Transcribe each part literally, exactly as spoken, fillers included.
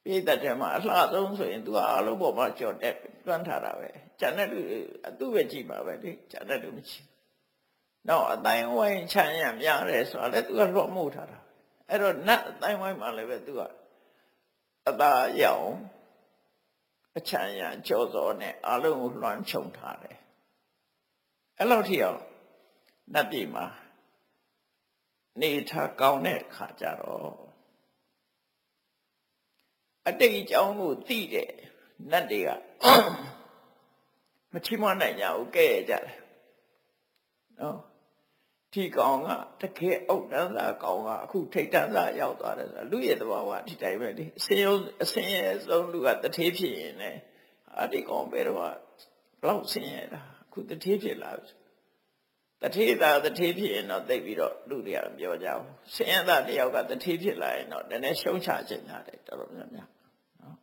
ပိဋကမှာအလှဆုံးဆိုရင် तू အလုံးပေါ်မှာကြော်တက်တွန်းထားတာပဲဂျန်တဲ့လူသူ့ပဲကြည့်ပါပဲလေဂျန်တဲ့လူမကြည့်တော့အတိုင်းဝိုင်းချမ်းရများတယ်ဆိုတာလေ तू ကလွှမ်းမိုးထားတာအဲ့တော့နတ်အတိုင်းဝိုင်းမှာလည်းပဲ तू ကအသာရောင်အချမ်းရကြော်စောနဲ့အလုံးကိုလွှမ်းခြုံထားတယ်အဲ့လောက်ထိအောင်နတ်ပြည်မှာနေထားကောင်းတဲ့ခါကြတော့အတိတ်အကြောင်းကိုသိတဲ့နတ်တွေကမချီးမွမ်းနိုင်ကြဘူးကဲကြတယ်နော်ဒီကောင်ကတကယ်အုတ်တန်းသားကောင်ကအခုထိတ်တန်းသားရောက်သွားတယ်ဆိုတာလူရဲ့သဘောကဒီတိုင်းပဲလေအစင်းရုံအစင်းရဲ့ဆုံးလူကတထေးဖြစ်ရင်လည်းအဒီကောင်ပဲတော့ဘလောက်ဆင်းရဲတာအခုတထေးဖြစ်လာပြီတထေးသားတထေးဖြစ်ရင်တော့သိပြီးတော့လူတွေကပြောကြအောင်ဆင်းရဲသားတယောက်ကတထေးဖြစ်လာရင်တော့နည်းနည်းရှုံးချခြင်းရတယ်တော်တော်များများနော်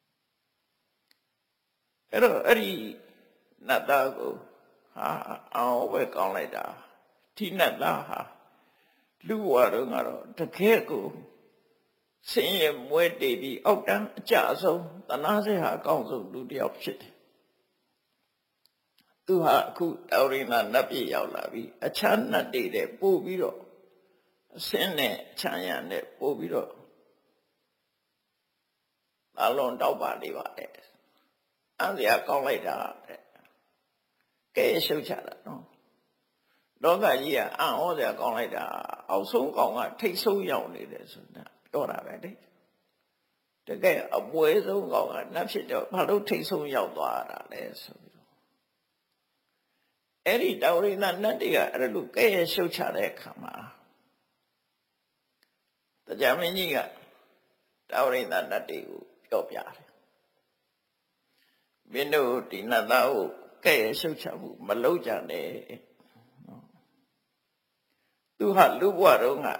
အဲ့တော့အဲ့ဒီနတ်သားကိုဟာအောင်ဝဲကောင်းလိုက်တာဒီနတ်သားဟာလူဝါတော့ကတော့တကယ်ကိုဆင်းရဲမွဲတေပြီးအောက်တန်းအကြဆုံးတနာစေဟာအကောင်းဆုံးလူတစ်ယောက်ဖြစ်တယ်သူဟာအခုတောရိနာနတ်ပြည်ရောက်လာပြီအချမ်းနတ်တွေတဲ့ပို့ပြီးတော့အစင်းနဲ့ချမ်းရနဲ့ပို့ပြီးတော့အလုံးတောက်ပါနေပါတယ်အန်စရာကောင်းလိုက်တာတဲ့ကဲရှုပ်ချတာနော်လောကကြီးကအံ့ဩစရာကောင်းလိုက်တာအောက်ဆုံးကောင်ကထိတ်ဆုံးရောက်နေတယ်ဆိုတာပြောတာပဲလေတကယ်အပွဲဆုံးကောင်ကနတ်ဖြစ်တော့ဘာလို့ထိတ်ဆုံးရောက်သွားတာလဲဆိုပြီးတော့အဲ့ဒီတောရိနာနတ်တွေကအဲ့လိုကဲရှုပ်ချတဲ့အခါမှာတရားမင်းကြီးကတောရိနာနတ်တွေကိုပြောပြတယ်မင်းတို့ဒီနတ်သားကိုကဲရှုပ်ချမှုမလုပ်ကြနဲ့သူဟာလူဘဝတော့က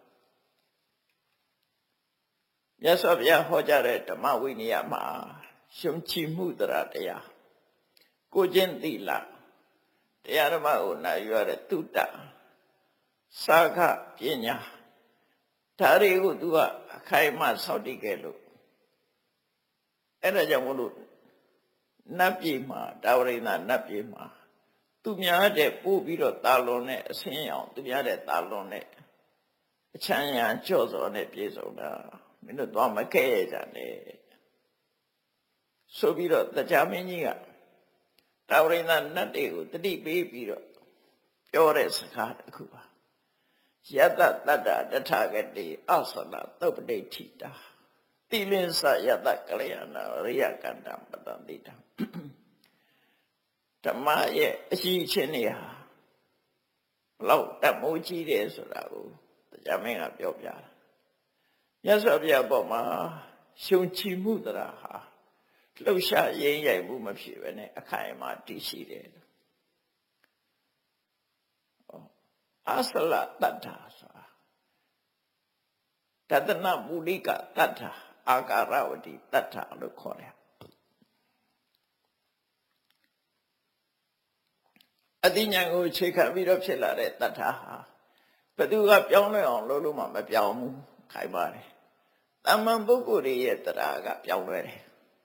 မြတ်စွာဘုရားဟောကြားတဲ့ဓမ္မဝိနည်းမှာရှုံချမှုတရားတရားကိုချင်းသီလတရားဓမ္မကိုနာယူရတဲ့တုတ္တစာခပညာဒါတွေကိုသူကအခိုင်အမာစောင့်တည်ခဲ့လို့အဲ့ဒါကြောင့်မို့လို့နတ်ပြည်မှာတာဝရိနာနတ်ပြည်မှာသူများတဲ့ပို့ပြီးတော့တာလွန်တဲ့အဆင်းရောင်သူများတဲ့တာလွန်တဲ့အချမ်းရံကြော့စောနဲ့ပြေဆုံးတာမင်းတို့သွားမခဲ့ရကြနဲ့ဆိုပြီးတော့တရားမင်းကြီးကတာဝရိနာနတ်တွေကိုတတိပေးပြီးတော့ပြောတဲ့စကားတစ်ခုပါယတတတ္တတထဂတိအသလသုပ္ပတိထိတာတိလင်းစယတကလျာဏရိယကန္တပတံတိတံဓမ္မရဲ့အရှိချင်းတွေဟာဘလောက်တမိုးကြီးတယ်ဆိုတာကိုတရားမင်းကပြောပြတာမြတ်စွာဘုရားပေါ်မှာရှုံချီမှုတရားဟာလှုပ်ရှားရင်းရိုက်မှုမဖြစ်ဘဲနဲ့အခိုင်အမာတည်ရှိတယ်အသလတတ္ထာဆိုတာတတနာမူလိကတတ္ထာအာကာရဝတိတတ္ထာလို့ခေါ်တယ်အတိညာကိုခြေခံပြီးတော့ဖြစ်လာတဲ့တတ္ထာဟာဘယ်သူကပြောင်းလဲအောင်လုပ်လို့မှမပြောင်းဘူးခိုင်ပါတယ်တမန်ပုဂ္ဂိုလ်ရဲ့တရားကပြောင်းလဲတယ်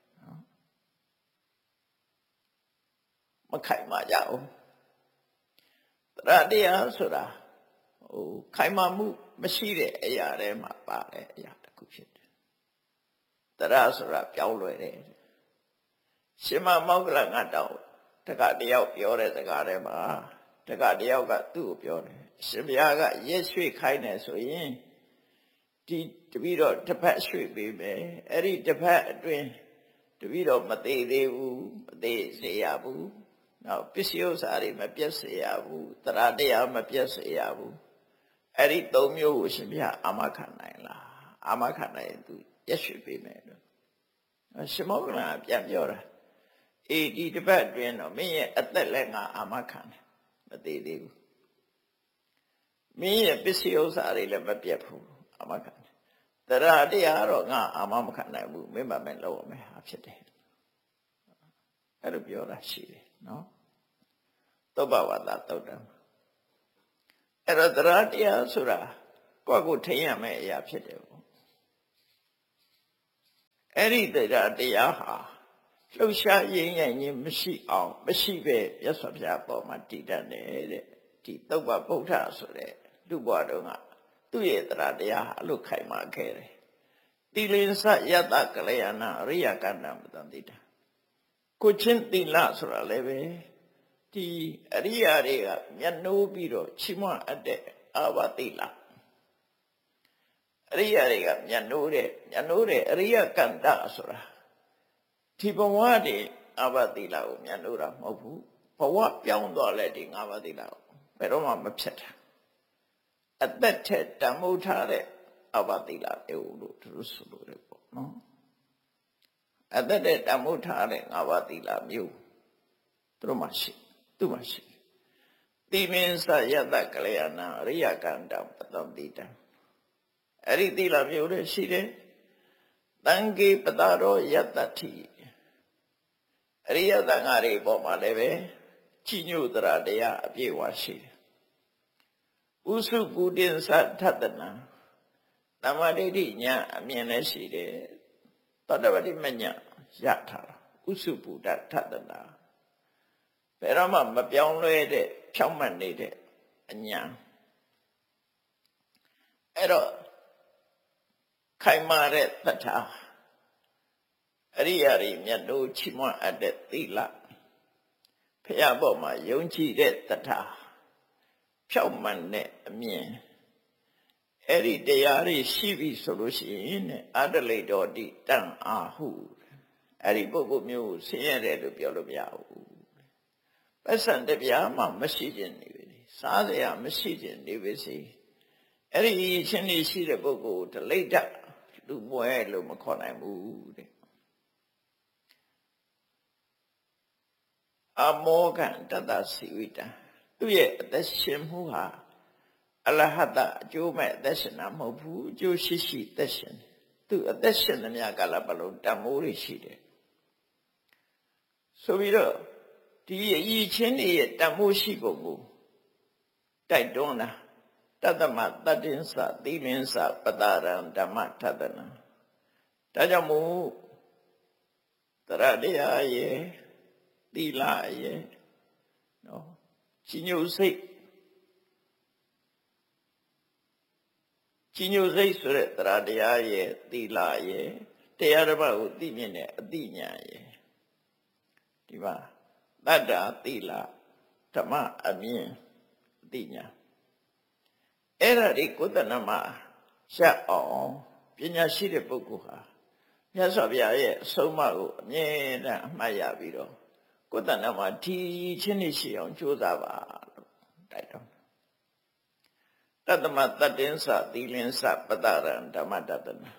မခိုင်မာကြဘူးတရားတရားဆိုတာဟိုခိုင်မာမှုမရှိတဲ့အရာတွေမှာပါတဲ့အရာတစ်ခုဖြစ်တယ်တရားဆိုတာပြောင်းလဲတယ်ရှင်မမောဂလငါတောင်းတက္ကတယောက်ပြောတဲ့စကားထဲမှာတက္ကတယောက်ကသူ့ကိုပြောတယ်ရှင်ဘုရားကရက်ရွှေ့ခိုင်းတယ်ဆိုရင်ဒီတပည့်တော်တစ်ဖက်ရွှေ့ပေးမယ်အဲ့ဒီတစ်ဖက်အတွင်းတပည့်တော်မသေးသေးဘူးမသေးစေရဘူးနောက်ပစ္စည်းဥစ္စာတွေမပြတ်စေရဘူးတရားတရားမပြတ်စေရဘူးအဲ့ဒီသုံးမျိုးကိုရှင်ဘုရားအာမခံနိုင်လားအာမခံနိုင်ရင်သူရက်ရွှေ့ပေးမယ်လို့ရှင်မောဂလကပြန်ပြောတာအေးဒီတစ်ပတ်အတွင်းတော့မင်းရဲ့အသက်လည်းငါအာမခံတယ်မသေးသေးဘူးမင်းရဲ့ပစ္စည်းဥစ္စာတွေလည်းမပြတ်ဘူးအာမခံတယ်တရားတရားတော့ငါအာမမခံနိုင်ဘူးမင်းမမင်းလုပ်ရမယ်ဟာဖြစ်တယ်အဲ့လိုပြောတာရှိတယ်နော်သုဘဝတသုတ်တံအဲ့တော့တရားတရားဆိုတာကိုယ့်ကိုထိန်းရမယ့်အရာဖြစ်တယ်ပေါ့အဲ့ဒီတရားတရားဟာလှုပ်ရှားရင်းရဲ့ခြင်းမရှိအောင်မရှိပဲမြတ်စွာဘုရားပေါ်မှာတည်တတ်တယ်တဲ့ဒီသုဘဗုဒ္ဓဆိုတဲ့လူဘဝတုန်းကသူ့ရဲ့တရားတရားဟာအလို့ခိုင်မာခဲ့တယ်တိလင်္စယတကလျာဏအရိယကန္တမတံတိတာကိုချင်းတိလဆိုတာလည်းပဲဒီအရိယာတွေကမျက်နှိုးပြီးတော့ချီးမွမ်းအပ်တဲ့အာဝတိလအရိယာတွေကမျက်နှိုးတဲ့မျက်နှိုးတဲ့အရိယကန္တဆိုတာဒီဘဝတည်းအာဝတိလကိုမျက်နှိုးတာမဟုတ်ဘူးဘဝပြောင်းသွားလဲဒီငါးပါးတိလကိုဘယ်တော့မှမဖြစ်တာအသက်ထက်တမိုးထားတဲ့အဝတိလမျိုးလို့သူတို့ဆိုလို့ရတယ်ပေါ့နော်အသက်ထက်တမိုးထားတဲ့ငါးပါးတိလမျိုးသူတို့မှရှိသူ့မှရှိတိမင်းစယတကလျာဏအရိယကန္တပတံတိတံအဲ့ဒီတိလမျိုးတွေရှိတယ်တံကေပတာရောယတ္တတိအရိယသံဃာတွေပေါ်မှာလည်းပဲကြီးညိုတရားတရားအပြည့်အဝရှိတယ်ဥစုပုတင်္စထတနာတမ္မာဒိဋ္ဌိညာအမြင်လည်းရှိတယ်သောတပတိမညာရထားတာဥစုပုတ္တထတနာဘယ်တော့မှမပြောင်းလဲတဲ့ဖြောင့်မတ်နေတဲ့အညာအဲ့တော့ခိုင်မာတဲ့တထာအရိယာတွေမြတ်တို့ချီးမွမ်းအပ်တဲ့သီလဖျားပေါ်မှာယုံကြည်တဲ့တထာဖြောင့်မတ်တဲ့အမြင်အဲ့ဒီတရားတွေရှိပြီဆိုလို့ရှိရင်အတ္တလိတော်တိတံအာဟုအဲ့ဒီပုဂ္ဂိုလ်မျိုးဆင်းရဲတယ်လို့ပြောလို့မရဘူးပတ်စံတပြားမှမရှိခြင်းနေပြီစားစရာမရှိခြင်းနေပြီစီအဲ့ဒီရှင်နေရှိတဲ့ပုဂ္ဂိုလ်တလိတ္တလူမွဲလို့မခေါ်နိုင်ဘူးတဲ့အမောကံတတစီဝိတံသူ့ရဲ့အသက်ရှင်မှုဟာအလဟတအကျိုးမဲ့အသက်ရှင်တာမဟုတ်ဘူးအကျိုးရှိရှိအသက်ရှင်သူအသက်ရှင်သမျှကာလပတ်လုံးတန်မိုးတွေရှိတယ်ဆိုပြီးတော့ဒီအရေးချင်းတွေရဲ့တန်မိုးရှိပုံကိုတိုက်တွန်းတာတတ္တမတတ္တင်္စသီလင်္စပတရံဓမ္မထတနာဒါကြောင့်မို့တရားတရားရဲ့သီလရဲ့နော်ကြီးညိုစိတ်ကြီးညိုစိတ်ဆိုတဲ့တရားတရားရဲ့သီလရဲ့တရားတစ်ပါးကိုသိမြင်တဲ့အသိဉာဏ်ရဲ့ဒီမှာတတ္တာသီလဓမ္မအမြင်အသိဉာဏ်အဲ့ဒါဒီကိုယ်တဏ္ဍမှာရှက်အောင်ပညာရှိတဲ့ပုဂ္ဂိုလ်ဟာမြတ်စွာဘုရားရဲ့အဆုံးအမကိုအမြဲတမ်းအမှတ်ရပြီးတော့ကိုယ်တဏ္ဍမှာဒီချင်းနေရှိအောင်ကြိုးစားပါလို့တိုက်တွန်းတတ္တမတတ္တင်္စသီလင်္စပတရံဓမ္မတတနာ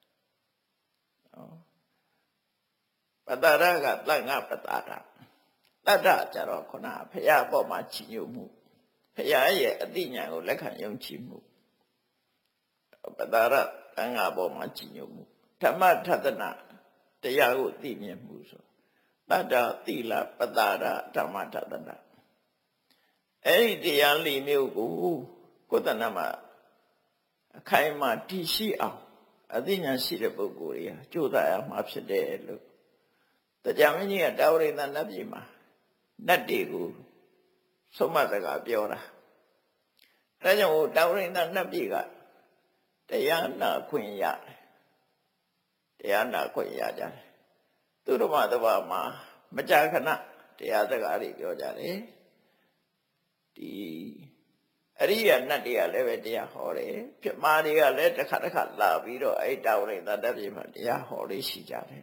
ပတရကတန်ငါပတရတတ္တကြတော့ခုနဖရာအပေါ်မှာချီးညိုမှုဖရာရဲ့အသိဉာဏ်ကိုလက်ခံယုံကြည်မှုပတရတန်ငါပေါ်မှာချီးညိုမှုဓမ္မထတနာတရားကိုသိမြင်မှုဆိုတတ္တသီလပတရဓမ္မထတနာအဲ့ဒီတရားလေးမျိုးကိုကိုယ်တဏ္ဍမှာအခိုင်အမာတည်ရှိအောင်အသိဉာဏ်ရှိတဲ့ပုဂ္ဂိုလ်တွေကကြိုးစားရမှာဖြစ်တယ်လို့တရားမင်းကြီးကတာဝရိန္ဒနတ်ပြည်မှာနတ်တွေကိုဆုံးမစကားပြောတာဒါကြောင့်တာဝရိန္ဒနတ်ပြည်ကတရားနာခွင့်ရတယ်တရားနာခွင့်ရကြတယ်သူတို့မှတဘာမှာမကြာခဏတရားစကားတွေပြောကြတယ်ဒီအရိယာနတ်တွေကလည်းပဲတရားဟောတယ်ပြမာတွေကလည်းတစ်ခါတစ်ခါလာပြီးတော့အဲ့တာဝရိန္ဒနတ်ပြည်မှာတရားဟောလေးရှိကြတယ်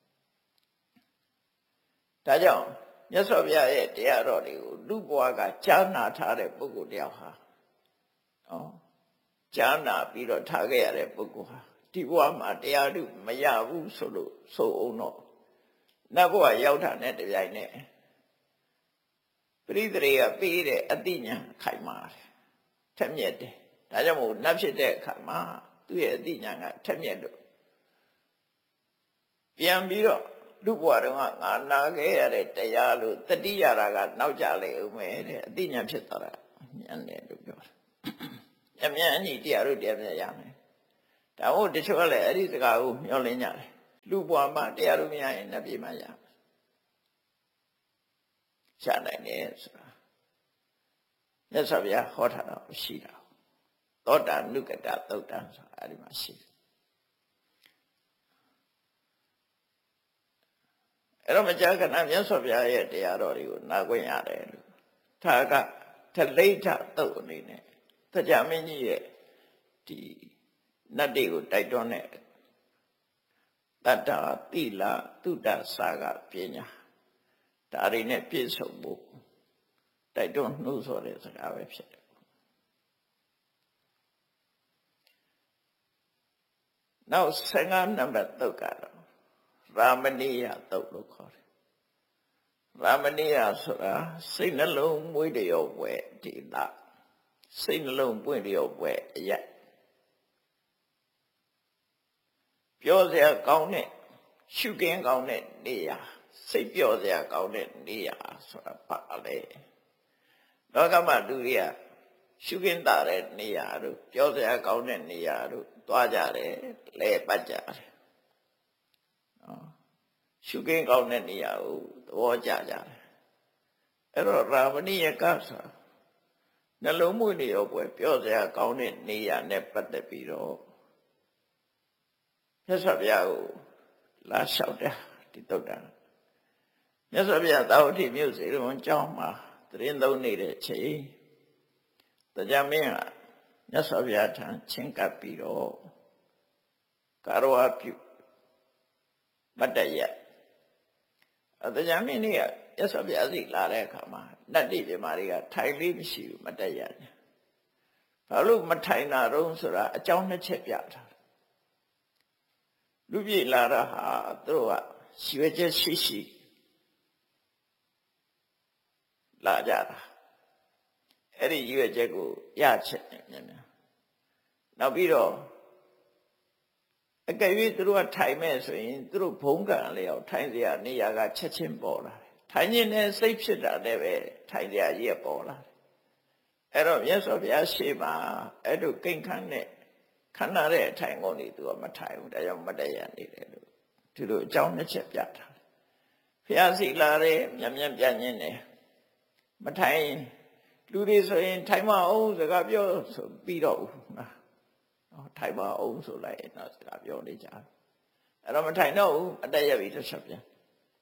ဒါကြောင့်မြတ်စွာဘုရားရဲ့တရားတော်တွေကိုလူဘဝကကြားနာထားတဲ့ပုဂ္ဂိုလ်တယောက်ဟာနော်ကြားနာပြီးတော့ထားခဲ့ရတဲ့ပုဂ္ဂိုလ်ဟာဒီဘဝမှာတရားဓုမရဘူးဆိုလို့ဆိုအောင်တော့နတ်ဘဝရောက်တာနဲ့တပြိုင်နက်ပရိသေတွေကပေးတဲ့အတိညာခိုင်မာတယ်ထက်မြက်တယ်ဒါကြောင့်မို့နတ်ဖြစ်တဲ့အခါမှာသူ့ရဲ့အတိညာကထက်မြက်လို့ပြန်ပြီးတော့လူဘဝတုန်းကငါနာခဲ့ရတဲ့တရားလို့တတိယရာကနောက်ကြလေဦးမယ်တဲ့အတိညာဖြစ်သွားတာဉာဏ်နဲ့လို့ပြောတာအမြန်အညီတရားတို့တရားမြတ်ရမယ်ဒါမို့တချို့ကလည်းအဲ့ဒီစကားကိုမျှော်လင့်ကြတယ်လူဘွားမှာတရားလို့မရရင်နတ်ပြည်မှာရရှာနိုင်တယ်ဆိုတာမြတ်စွာဘုရားဟောထားတော့ရှိတာသောတာနုကတသုတ်တံဆိုတာအဲ့ဒီမှာရှိတယ်အဲ့တော့မကြာခဏမြတ်စွာဘုရားရဲ့တရားတော်တွေကိုနားခွင့်ရတယ်လို့ထာကထလိဋ္ဌသုတ်အနေနဲ့တရားမင်းကြီးရဲ့ဒီနတ်တွေကိုတိုက်တွန်းတဲ့တတ္တာတိလသုဒ္ဓစာကပညာဒါတွေနဲ့ပြည့်စုံဖို့တိုက်တွန်းနှိုးဆော်တဲ့စကားပဲဖြစ်တယ်နောက်ဆယ်ငါးနံပါတ်သုတ်ကတော့ရာမဏိယသုတ်လို့ခေါ်တယ်ရာမဏိယဆိုတာစိတ်နှလုံးမွေးတရောဝဲဒီလာစိတ်နှလုံးပွင့်တရောဝဲအရက်ပြောစရာကောင်းတဲ့ရှုခင်းကောင်းတဲ့နေရာစိတ်ပြောစရာကောင်းတဲ့နေရာဆိုတာပါလေလောကမှာလူတွေကရှုခင်းတာတဲ့နေရာတို့ပြောစရာကောင်းတဲ့နေရာတို့သွားကြတယ်လဲပတ်ကြတယ်နော်ရှုခင်းကောင်းတဲ့နေရာကိုသဘောကျကြတယ်အဲ့တော့ရာမဏိယကဆိုနှလုံးမွေးနေရောပွဲပြောစရာကောင်းတဲ့နေရာနဲ့ပတ်သက်ပြီးတော့မြတ်စွာဘုရားကိုလာလျှောက်တယ်ဒီတုတ်တံမြတ်စွာဘုရားသာဝတိမြို့စေတုံကျောင်းမှာသရင်သုံးနေတဲ့အချိန်တရားမင်းကမြတ်စွာဘုရားထံချင်းကပ်ပြီးတော့ကာရဝပြုမတ္တယအတရားမင်းကြီးကမြတ်စွာဘုရားစီလာတဲ့အခါမှာနတ်တိပြမာတွေကထိုင်လေးမရှိဘူးမတ္တယဘာလို့မထိုင်တာတော့ဆိုတာအကြောင်းနှစ်ချက်ပြထားလူပြည်လာတာဟာသူတို့ကရွှေချက်ရှိရှိလာကြတာအဲ့ဒီရွှေချက်ကိုရချက်နေမြန်မြန်နောက်ပြီးတော့အကယ်၍သူတို့ကထိုင်မဲ့ဆိုရင်သူတို့ဘုံကံလျောက်ထိုင်စရာနေရာကချက်ချင်းပေါ်လာတယ်ထိုင်ခြင်းနဲ့စိတ်ဖြစ်တာလည်းပဲထိုင်စရာကြီးပေါ်လာတယ်အဲ့တော့မြတ်စွာဘုရားရှေ့မှာအဲ့လိုကိန်းခန်းနဲ့ခန္ဓာတဲ့အထိုင်ကုန်နေသူကမထိုင်ဘူးဒါကြောင့်မတည့်ရနေတယ်လို့ဒီလိုအကြောင်းနှစ်ချက်ပြထားတယ်ဘုရားစီလာတဲ့မြတ်မြတ်ပြညင်းတယ်မထိုင်လူတွေဆိုရင်ထိုင်မအောင်စကားပြောဆိုပြီးတော့ဘူးနော်ထိုင်မအောင်ဆိုလိုက်ရင်တော့စကားပြောနေကြတယ်အဲ့တော့မထိုင်တော့ဘူးအတက်ရပြီတစ်ချက်ပြန်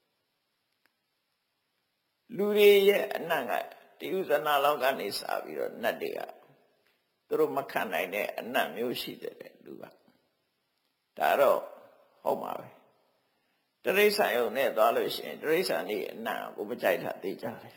လူတွေရဲ့အနံ့ကတိဥဇနာလောက်ကနေစပြီးတော့နတ်တွေကသူတို့မခံနိုင်တဲ့အနတ်မျိုးရှိတယ်လူကဒါတော့ဟုတ်ပါပဲတရိစ္ဆာန်ယုံနဲ့သွားလို့ရှိရင်တရိစ္ဆာန်นี่အနတ်ကိုမကြိုက်တာသိကြတယ်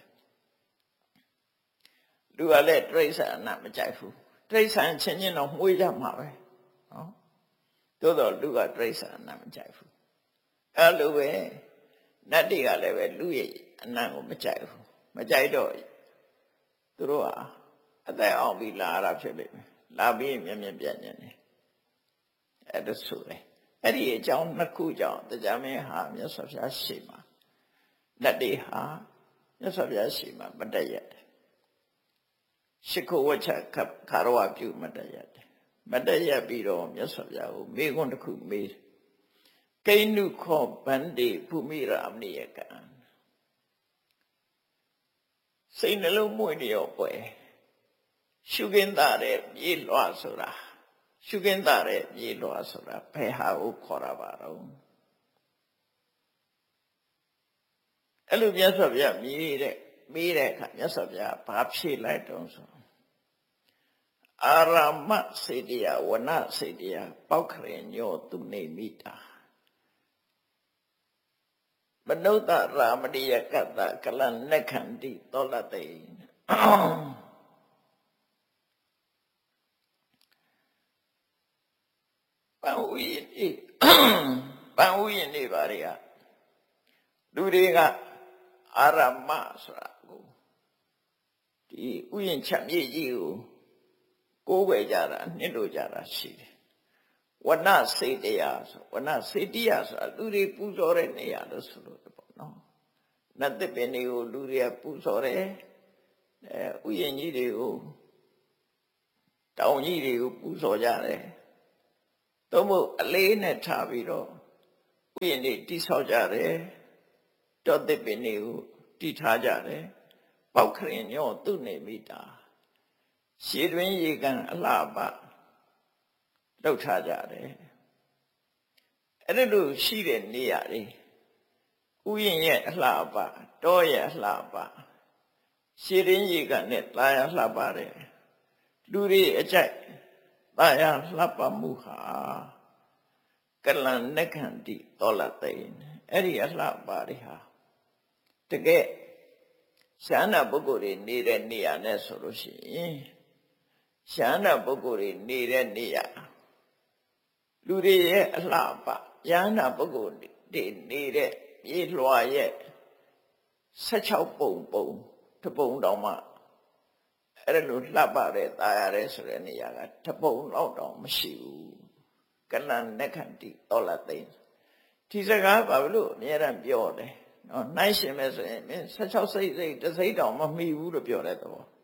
လူကလည်းတရိစ္ဆာန်အနတ်မကြိုက်ဘူးတရိစ္ဆာန်ချင်းချင်းတော့မှုေးကြမှာပဲနော်သို့တော့လူကတရိစ္ဆာန်အနတ်မကြိုက်ဘူးအဲ့လိုပဲနတ်တွေကလည်းပဲလူရဲ့အနတ်ကိုမကြိုက်ဘူးမကြိုက်တော့သူတို့ကအသက်အောင်ပြီးလာတာဖြစ်လိမ့်မယ်လာပြီးမြင်မြင်ပြညံ့တယ်အဲ့ဒါဆိုလေအဲ့ဒီအကြောင်းနှစ်ခုကြောင့်တရားမင်းဟာမြတ်စွာဘုရားရှိမှာလက်တွေဟာမြတ်စွာဘုရားရှိမှာမတည့်ရတယ်ရှိခိုးဝချခခါရဝပြုမတည့်ရတယ်မတည့်ရပြီးတော့မြတ်စွာဘုရားကိုမေခွန်းတစ်ခုမေးကိဏုခောဗန္တိភូမိရာမဏိယကံစိတ်နှလုံးမွေ့လျော့ပွဲရှုခင်းတာတဲ့ပြေးလွှားဆိုတာရှုခင်းတာတဲ့ပြေးလွှားဆိုတာဘယ်ဟာကိုခေါ်တာပါတော့အဲ့လိုမြတ်စွာဘုရားမြည်တဲ့မေးတဲ့အခါမြတ်စွာဘုရားဘာဖြေလိုက်တုံးဆိုအာရမစေတယဝနစေတယပောက်ခရင်ညောသူနေမိတာမနုဿရာမဏိယကတ္တကလနက္ခန္တိသောလတေပန်ဥယျနေပန်ဥယျနေပါတွေကလူတွေကအာရမဆိုတာကိုဒီဥယျချက်မြေကြီးကိုကိုးကွယ်ကြတာနှစ်လို့ကြတာရှိတယ်ဝနစေတယဆိုဝနစေတယဆိုတာလူတွေပူဇော်တဲ့နေရာလို့ဆိုလို့ပေါ့နော်နတ်သစ်ပင်တွေကိုလူတွေကပူဇော်တယ်အဲဥယျကြီးတွေကိုတောင်ကြီးတွေကိုပူဇော်ကြတယ်သို့မဟုတ်အလေးနဲ့ထားပြီးတော့ဥယျာဉ်တွေတိဆောက်ကြတယ်တောသစ်ပင်တွေကိုတိထားကြတယ်ပေါက်ခရင်ညောသူနေမိတာရှည်တွင်ရေကန်အလှပလောက်ထားကြတယ်အဲ့ဒါလို့ရှိတဲ့နေရာတွေဥယျာဉ်ရဲ့အလှပတောရဲ့အလှပရှည်တွင်ရေကန်နဲ့တာယာလှပတယ်လူတွေအကြိုက်တာယာလှပမှုဟာကလန်နက္ခန္တိတောလသိန်အဲ့ဒီအလှပါတွေဟာတကယ်ရှန္ဒပုဂ္ဂိုလ်တွေနေတဲ့နေရာနဲ့ဆိုလို့ရှိရင်ရှန္ဒပုဂ္ဂိုလ်တွေနေတဲ့နေရာလူတွေရဲ့အလှပါယန္တာပုဂ္ဂိုလ်တွေနေတဲ့ပြေလွှာရဲ့十六ပုံပုံတပုံတောင်မှအဲ့လိုလှပတဲ့ตายရတဲ့ဆိုတဲ့နေရာကတပုံလောက်တောင်မရှိဘူးကလန်နက္ခန္တိတောလသိန်ဒီစကားဘာလို့အများအားပြောတယ်နော်နှိုင်းရှင်မဲ့ဆိုရင်十六စိတ်စိတ်တစ်စိတ်တောင်မမီဘူးလို့ပြောတဲ့သဘော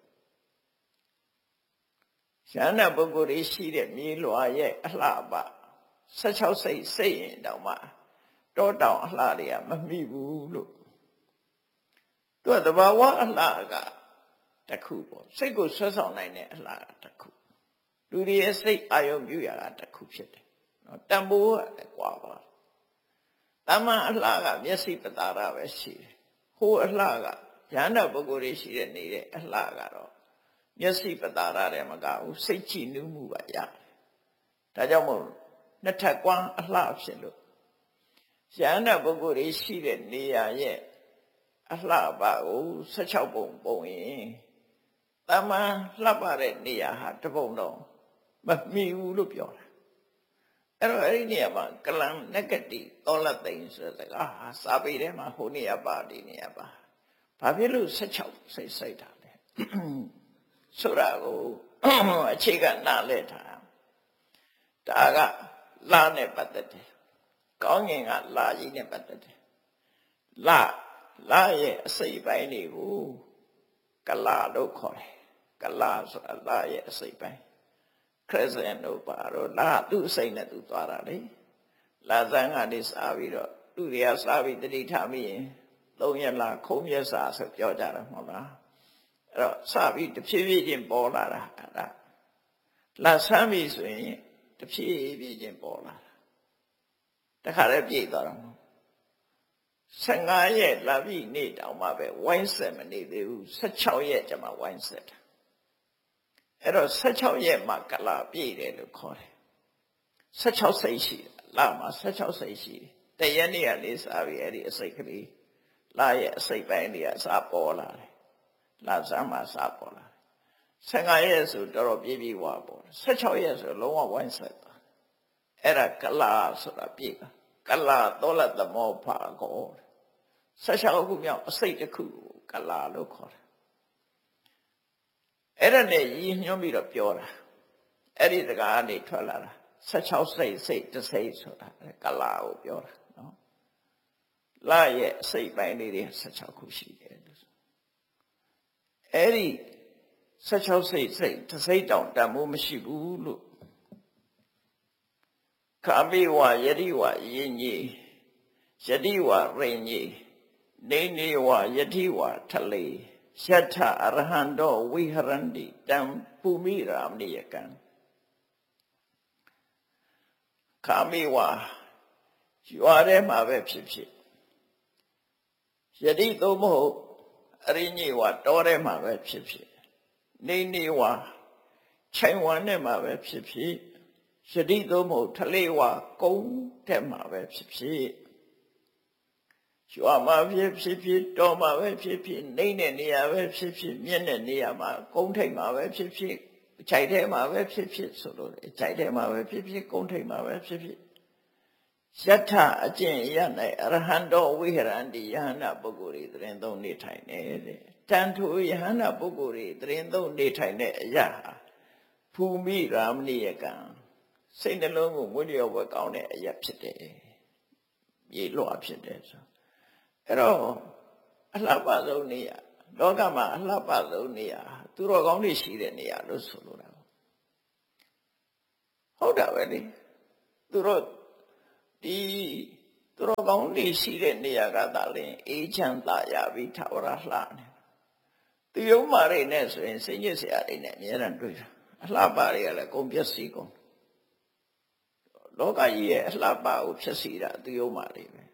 ရှန္ဒပုဂ္ဂိုလ်တွေရှိတဲ့မြေလွှာရဲ့အလှပ十六စိတ်စိတ်ရင်တောင်မှတောတောင်အလှတွေကမမီဘူးလို့သူကသဘာဝအလှကတခုပေါ့စိတ်ကိုဆွဲဆောင်နိုင်တဲ့အလှကတခုလူတွေရဲ့စိတ်အာယုံပြုရတာတခုဖြစ်တယ်နော်တန်ဖိုးကကွာပါတမန်အလှကမျက်စိပတာရပဲရှိတယ်ဟိုအလှကယန္တာပုဂ္ဂိုလ်တွေရှိတဲ့နေတဲ့အလှကတော့မျက်စိပတာရတယ်မကဘူးစိတ်ကြည်နူးမှုပါရတယ်ဒါကြောင့်မို့နှစ်ထပ်ကွမ်းအလှဖြစ်လို့ယန္တာပုဂ္ဂိုလ်တွေရှိတဲ့နေရာရဲ့အလှပါကို十六ပုံပုံရင်တမန်လှပတဲ့နေရာဟာတပုံတော့မမီဘူးလို့ပြောတာအဲ့တော့အဲ့ဒီနေရာမှာကလန်နဂတိတောလသိန်ဆိုတဲ့ကဟာစာပေထဲမှာဟိုနေရာပါဒီနေရာပါဘာဖြစ်လို့十六စိတ်စိတ်တာလဲဆိုတာကိုအခြေခံနားလည်ထားဒါကလာနဲ့ပတ်သက်တယ်ကောင်းငင်ကလာကြီးနဲ့ပတ်သက်တယ်လာလာရဲ့အစိပ်ပိုင်းတွေကိုကလာလို့ခေါ်တယ်ကလာဆိုတာလာရဲ့အစိပ်ပိုင်းခရစ်ယာန်တို့ပါတော့လာသူ့အစိပ်နဲ့သူသွားတာလေလာဇန်ကနေစားပြီးတော့သူတွေကစားပြီးတတိထားမိရင်သုံးရက်လာခုံးရက်စာဆိုပြောကြတာမဟုတ်လားအဲ့တော့စားပြီးတဖြည်းဖြည်းချင်းပေါ်လာတာအဲ့ဒါလာဆမ်းပြီဆိုရင်တဖြည်းဖြည်းချင်းပေါ်လာတာတခါတည်းပြည့်သွားတော့十五ရက်လာပြီနေတောင်မှပဲဝိုင်းဆက်မနေသေးဘူး十六ရက်ကျမှဝိုင်းဆက်တာအဲ့တော့十六ရက်မှကလာပြည့်တယ်လို့ခေါ်တယ်十六စိတ်ရှိတယ်လာမှာ十六စိတ်ရှိတယ်တရက်နေ့ကလေးစားပြီးအဲ့ဒီအစိတ်ကလေးလာရဲ့အစိတ်ပိုင်းတွေကစားပေါ်လာတယ်လာစမ်းမှစားပေါ်လာတယ်十五ရက်ဆိုတော်တော်ပြည့်ပြည့်ဝါပေါ်တယ်十六ရက်ဆိုလုံးဝဝိုင်းဆက်တာအဲ့ဒါကလာဆိုတာပြည့်တာကလာတောလသမောဖာကော十六ခုမြောက်အစိတ်တစ်ခုကလာလို့ခေါ်တယ်အဲ့ဒါနဲ့ရည်ညွှန်းပြီးတော့ပြောတာအဲ့ဒီစကားကနေထွက်လာတာ十六စိတ်စိတ်တစ်စိတ်ဆိုတာကလာကိုပြောတာနော်လာရဲ့အစိတ်ပိုင်းလေးတွေ十六ခုရှိတယ်လို့အဲ့ဒီ十六စိတ်စိတ်တစ်စိတ်တောင်တန်မိုးမရှိဘူးလို့ခာမိဝယတိဝယင်းကြီးယတိဝရိန်ကြီးနေနေဝယတိဝထလေယထအရဟံတောဝိဟရန္တိတံပုမိရာမဏိယကံခာမိဝရွာထဲမှာပဲဖြစ်ဖြစ်ယတိသို့မဟုတ်အရိညေဝတောထဲမှာပဲဖြစ်ဖြစ်နေနေဝခြိုင်ဝမ်းထဲမှာပဲဖြစ်ဖြစ်ယတိသို့မဟုတ်ထလေဝကုန်းထဲမှာပဲဖြစ်ဖြစ်ရွာမှာဖြစ်ဖြစ်ဖြစ်တောမှာပဲဖြစ်ဖြစ်နေတဲ့နေရာပဲဖြစ်ဖြစ်မြင့်တဲ့နေရာမှာကုန်းထိပ်မှာပဲဖြစ်ဖြစ်ခြိုက်ထဲမှာပဲဖြစ်ဖြစ်ဆိုလို့ခြိုက်ထဲမှာပဲဖြစ်ဖြစ်ကုန်းထိပ်မှာပဲဖြစ်ဖြစ်ယထအကျင့်ရ၌အရဟံတောဝိဟရန္တိယဟန္တာပုဂ္ဂိုလ်တွေသရင်သုံးနေထိုင်နေတဲ့တန်ထိုယဟန္တာပုဂ္ဂိုလ်တွေသရင်သုံးနေထိုင်တဲ့အရာဟာภูမိရာမဏိယကံစိတ်နှလုံးကိုမွေးလျော်ပွဲကောင်းတဲ့အရာဖြစ်တယ်မြေလွှာဖြစ်တယ်ဆိုအဲ့တော့အလှပဆုံးနေရာလောကမှာအလှပဆုံးနေရာသူတော်ကောင်းတွေရှိတဲ့နေရာလို့ဆိုလိုတာဟုတ်တာပဲလေသူတို့ဒီသူတော်ကောင်းတွေရှိတဲ့နေရာကသာလျှင်အေးချမ်းသာရပြီးထာဝရလှနေသူယုံမာတွေနဲ့ဆိုရင်စိတ်ညစ်စရာတွေနဲ့အများရန်တွေ့တာအလှပတွေကလည်းကုန်ပျက်စီးကုန်လောကကြီးရဲ့အလှပကိုဖြစ်စီတာသူယုံမာတွေပဲ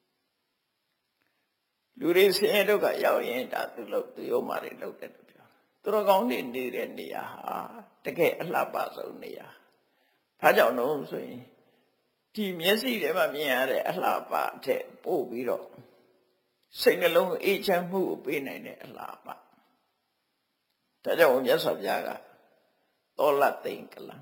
လူတွေဆင်းရဲဒုက္ခရောက်ရင်ဒါသူလို့သူယုံမာတွေလုပ်တယ်လို့ပြောသူတော်ကောင်းတွေနေတဲ့နေရာဟာတကယ်အလှပဆုံးနေရာဘာကြောင့်လို့ဆိုရင်ဒီမျက်စိထဲမှာမြင်ရတဲ့အလှပတဲ့ပို့ပြီးတော့စိတ်နှလုံးအေးချမ်းမှုကိုပေးနိုင်တဲ့အလှပဒါကြောင့်မြတ်စွာဘုရားကသောလသိင်္ဂလံ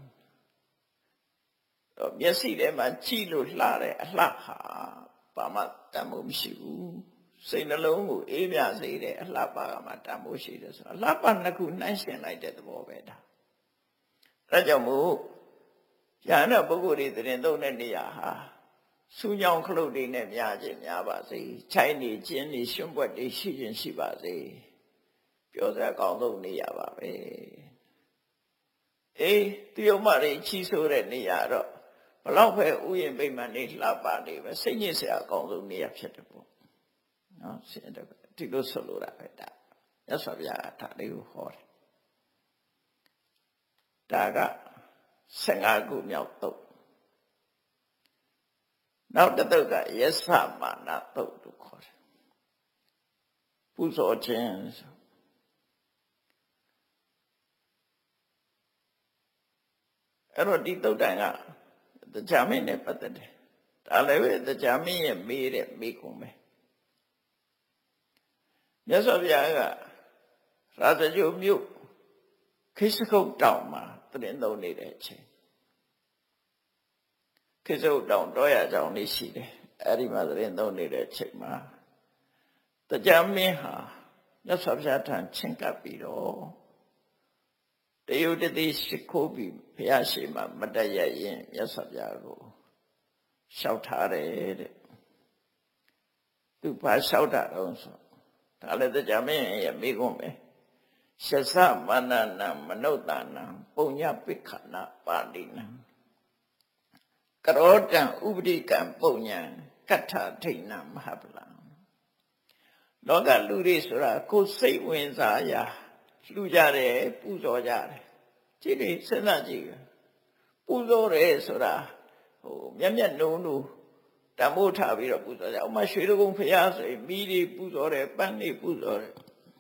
တော့မျက်စိထဲမှာကြည့်လို့လှတဲ့အလှဟာဘာမှတန်ဖိုးမရှိဘူးစိတ်နှလုံးကိုအေးမြစေတဲ့အလှပကမှတန်ဖိုးရှိတယ်ဆိုတော့အလှပနှစ်ခုနှိုင်းယှဉ်လိုက်တဲ့သဘောပဲဒါဒါကြောင့်မို့ယန္တာပုဂ္ဂိုလ်တွေတရင်သုံးတဲ့နေရာဟာစူးညောင်ခလုတ်တွေနဲ့များခြင်းများပါစေခြိုင်းနေခြင်းနေရွှွန့်ပွက်တွေရှိခြင်းရှိပါစေပြောစရာကောင်းဆုံးနေရာပါပဲအေးသူယုံမတွေချီးဆိုးတဲ့နေရာတော့ဘလောက်ပဲဥယျာဉ်ပိမှန်နေလှပနေပဲစိတ်ညစ်စရာအကောင်းဆုံးနေရာဖြစ်တယ်ပေါ့နော်ဆင်းတော့ဒီလိုဆိုလိုတာပဲဒါမြတ်စွာဘုရားဒါလေးကိုဟောတယ်ဒါကဆယ်ငါးခုမြောက်တုတ်နောက်တစ်တုတ်ကယစ္စမာနတုတ်လို့ခေါ်တယ်ပူဇော်ခြင်းဆိုအဲ့တော့ဒီတုတ်တန်ကတရားမင်းနဲ့ပတ်သက်တယ်ဒါလည်းပဲတရားမင်းရဲ့မေးတဲ့မေးခွန်းပဲမြတ်စွာဘုရားကရာဇဂိုမြို့ခိစကုတ်တောင်မှာတရင်သုံးနေတဲ့အချိန်ခိစကုတ်တောင်တောရကြောင်လေးရှိတယ်အဲ့ဒီမှာတရင်သုံးနေတဲ့အချိန်မှာတရားမင်းဟာမြတ်စွာဘုရားထံချဉ်ကပ်ပြီးတော့တယုတတိရှိခိုးပြီးဘုရားရှိခိုးမတည့်ရရင်မြတ်စွာဘုရားကိုလျှောက်ထားတယ်တဲ့သူဘာလျှောက်တာတော့ဆိုဒါလည်းတရားမင်းရဲ့မိကုံးပဲရှသမနနမနုဿာနံပုညပိခဏပါဠိနံကရောတံဥပဒိကံပုညံကထထိဏမဟာပလံလောကလူတွေဆိုတာကိုယ်စိတ်ဝင်စားရာလှူကြတယ်ပူဇော်ကြတယ်ကြည့်လေစဉ်းစားကြည့်ပူဇော်တယ်ဆိုတာဟိုမျက်မျက်နှုံးလို့တမိုးထားပြီးတော့ပူဇော်ကြဥမာရွှေတကုံဖရာဆိုရင်မိတွေပူဇော်တယ်ပန်းတွေပူဇော်တယ်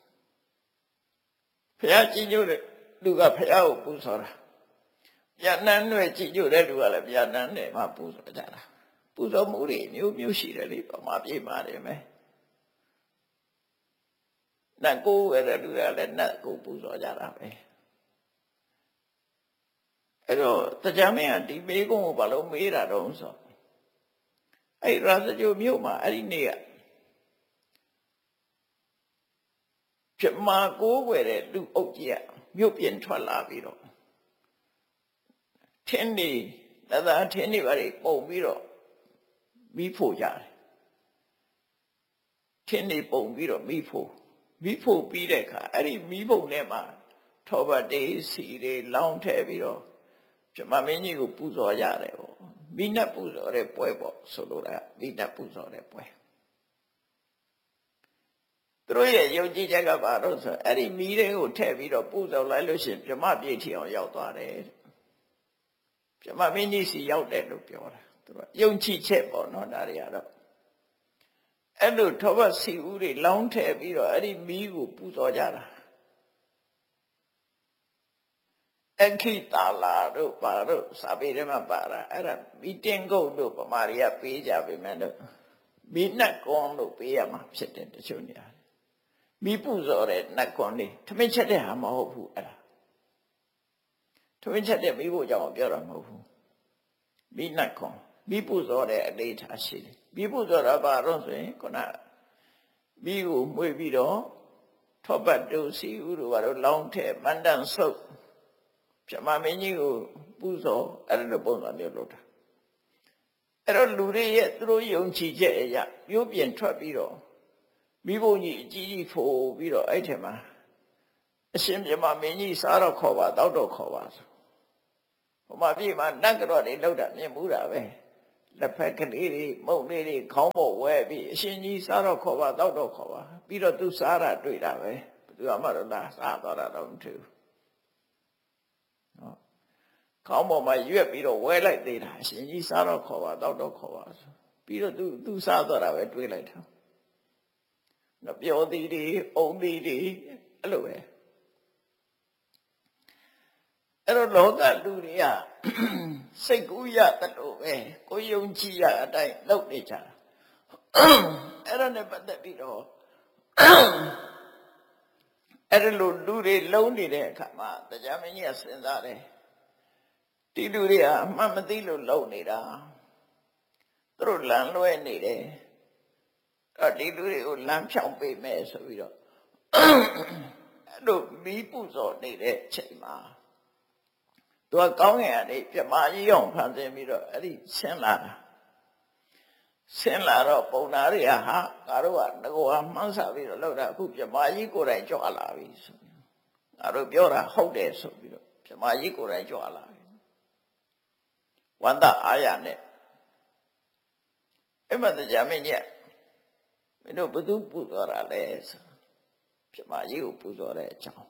ဖရာကြည်ညိုတဲ့လူကဖရာကိုပူဇော်တာဗျာနန်းတွေကြည်ညိုတဲ့လူကလည်းဗျာနန်းတွေမှာပူဇော်ကြတာပူဇော်မှုတွေမျိုးမျိုးရှိတယ်လေပမာပြေးပါတယ်မယ်နတ်ကိုယ်ရတဲ့လူကလည်းနတ်ကိုပူဇော်ကြတာပဲအဲ့တော့တရားမင်းကဒီမေးခွန်းကိုဘာလို့မေးတာတော့ဆိုအဲ့ရာဇဂိုမြို့မှာအဲ့ဒီနေ့ကပြမကိုးွယ်တဲ့လူအုပ်ကြီးကမြို့ပြင်ထွက်လာပြီးတော့ထင်းနေလက်သားထင်းနေပါလေပုံပြီးတော့မိဖို့ကြတယ်ထင်းနေပုံပြီးတော့မိဖို့မိဖို့ပြီးတဲ့အခါအဲ့ဒီမိဖို့ထဲမှာထောပတ်တေးစီတွေလောင်းထည့်ပြီးတော့ပြမမင်းကြီးကိုပူဇော်ရတယ်ပေါ့မိနတ်ပူဇော်တဲ့ပွဲပေါ့ဆိုလိုတာမိနတ်ပူဇော်တဲ့ပွဲသူတို့ရဲ့ယုံကြည်ချက်ကဘာလို့ဆိုအဲ့ဒီမီးတွေကိုထည့်ပြီးတော့ပူဇော်လိုက်လို့ရှိရင်ပြမပြည့်ထီအောင်ရောက်သွားတယ်ပြမမင်းကြီးစီရောက်တယ်လို့ပြောတာသူတို့ယုံကြည်ချက်ပေါ့နော်ဒါတွေကတော့အဲ့လိုထောပတ်စီဦးတွေလောင်းထည့်ပြီးတော့အဲ့ဒီမီးကိုပူဇော်ကြတာအခိတာလာတို့ပါတို့စာပေထဲမှာပါတာအဲ့ဒါမီတင်ကုတ်တို့ပမာရီကပေးကြပေမဲ့လို့မိနတ်ကွန်လို့ပေးရမှာဖြစ်တယ်တချို့နေရာမိပူဇော်တဲ့နတ်ကွန်လေးထမင်းချက်တဲ့ဟာမဟုတ်ဘူးအဲ့ဒါထမင်းချက်တဲ့မိဖို့ကြောင့်ပြောတာမဟုတ်ဘူးမိနတ်ကွန်မိပူဇော်တဲ့အလေးထားရှိတယ်မိပူဇော်တာပါတော့ဆိုရင်ခုနမိကိုမှွေပြီးတော့ထောပတ်တူစီဥတို့ဘာလို့လောင်းထဲမန္တန်ဆုပ်ပြမမင်းကြီးကိုပူဇော်အဲ့လိုပုံစံမျိုးလုပ်တာအဲ့တော့လူတွေရဲ့သူတို့ယုံကြည်ချက်အရာမျိုးပြင်ထွက်ပြီးတော့မိဘကြီးအကြီးကြီးဖိုးပြီးတော့အဲ့ထက်မှာအရှင်ပြမမင်းကြီးစားတော့ခေါ်ပါတောက်တော့ခေါ်ပါဆိုဟိုမှာပြည်မှာနတ်ကြော်တွေလောက်တာမြင်မှုတာပဲလက်ဖက်ကလေးတွေမုံလေးတွေခေါင်းပေါ်ဝဲပြီးအရှင်ကြီးစားတော့ခေါ်ပါတောက်တော့ခေါ်ပါပြီးတော့သူစားတာတွေ့တာပဲဘယ်သူမှတော့လားစားတော့တာတော့မထူးနော်ခေါင်းပေါ်မှာရွက်ပြီးတော့ဝဲလိုက်သေးတာအရှင်ကြီးစားတော့ခေါ်ပါတောက်တော့ခေါ်ပါဆိုပြီးတော့သူသူစားတော့တာပဲတွေးလိုက်တာနော်ပြောသေးတယ်အုံသေးတယ်အဲ့လိုပဲအဲ့တော့လောကလူတွေကစိတ်ကူးရတတ်လို့ပဲကိုယုံကြည်ရအတိုင်းလုပ်နေကြတာအဲ့ဒါနဲ့ပတ်သက်ပြီးတော့အဲ့ဒါလိုလူတွေလုံးနေတဲ့အခါမှာတရားမင်းကြီးကစဉ်းစားတယ်ဒီလူတွေကအမှန်မသိလို့လုံးနေတာသူတို့လမ်းလွဲနေတယ်အဲ့ဒီလူတွေကိုလမ်းဖြောင်းပေးမယ်ဆိုပြီးတော့အဲ့လိုမီးပူဇော်နေတဲ့အချိန်မှာသူကကောင်းငင်ကနေပြမကြီးအောင်ဖန်ဆင်းပြီးတော့အဲ့ဒီဆင်းလာတာဆင်းလာတော့ပုံနာတွေကဟာငါတို့ကငကောမှန်းဆပြီးတော့လောက်တာအခုပြမကြီးကိုယ်တိုင်ကြွလာပြီဆိုငါတို့ပြောတာဟုတ်တယ်ဆိုပြီးတော့ပြမကြီးကိုယ်တိုင်ကြွလာပြီဝန္တအားရနဲ့အဲ့မှာတရားမင်းကြီးမင်းတို့ဘသူပူဇော်တာလဲဆိုပြမကြီးကိုပူဇော်တဲ့အကြောင်း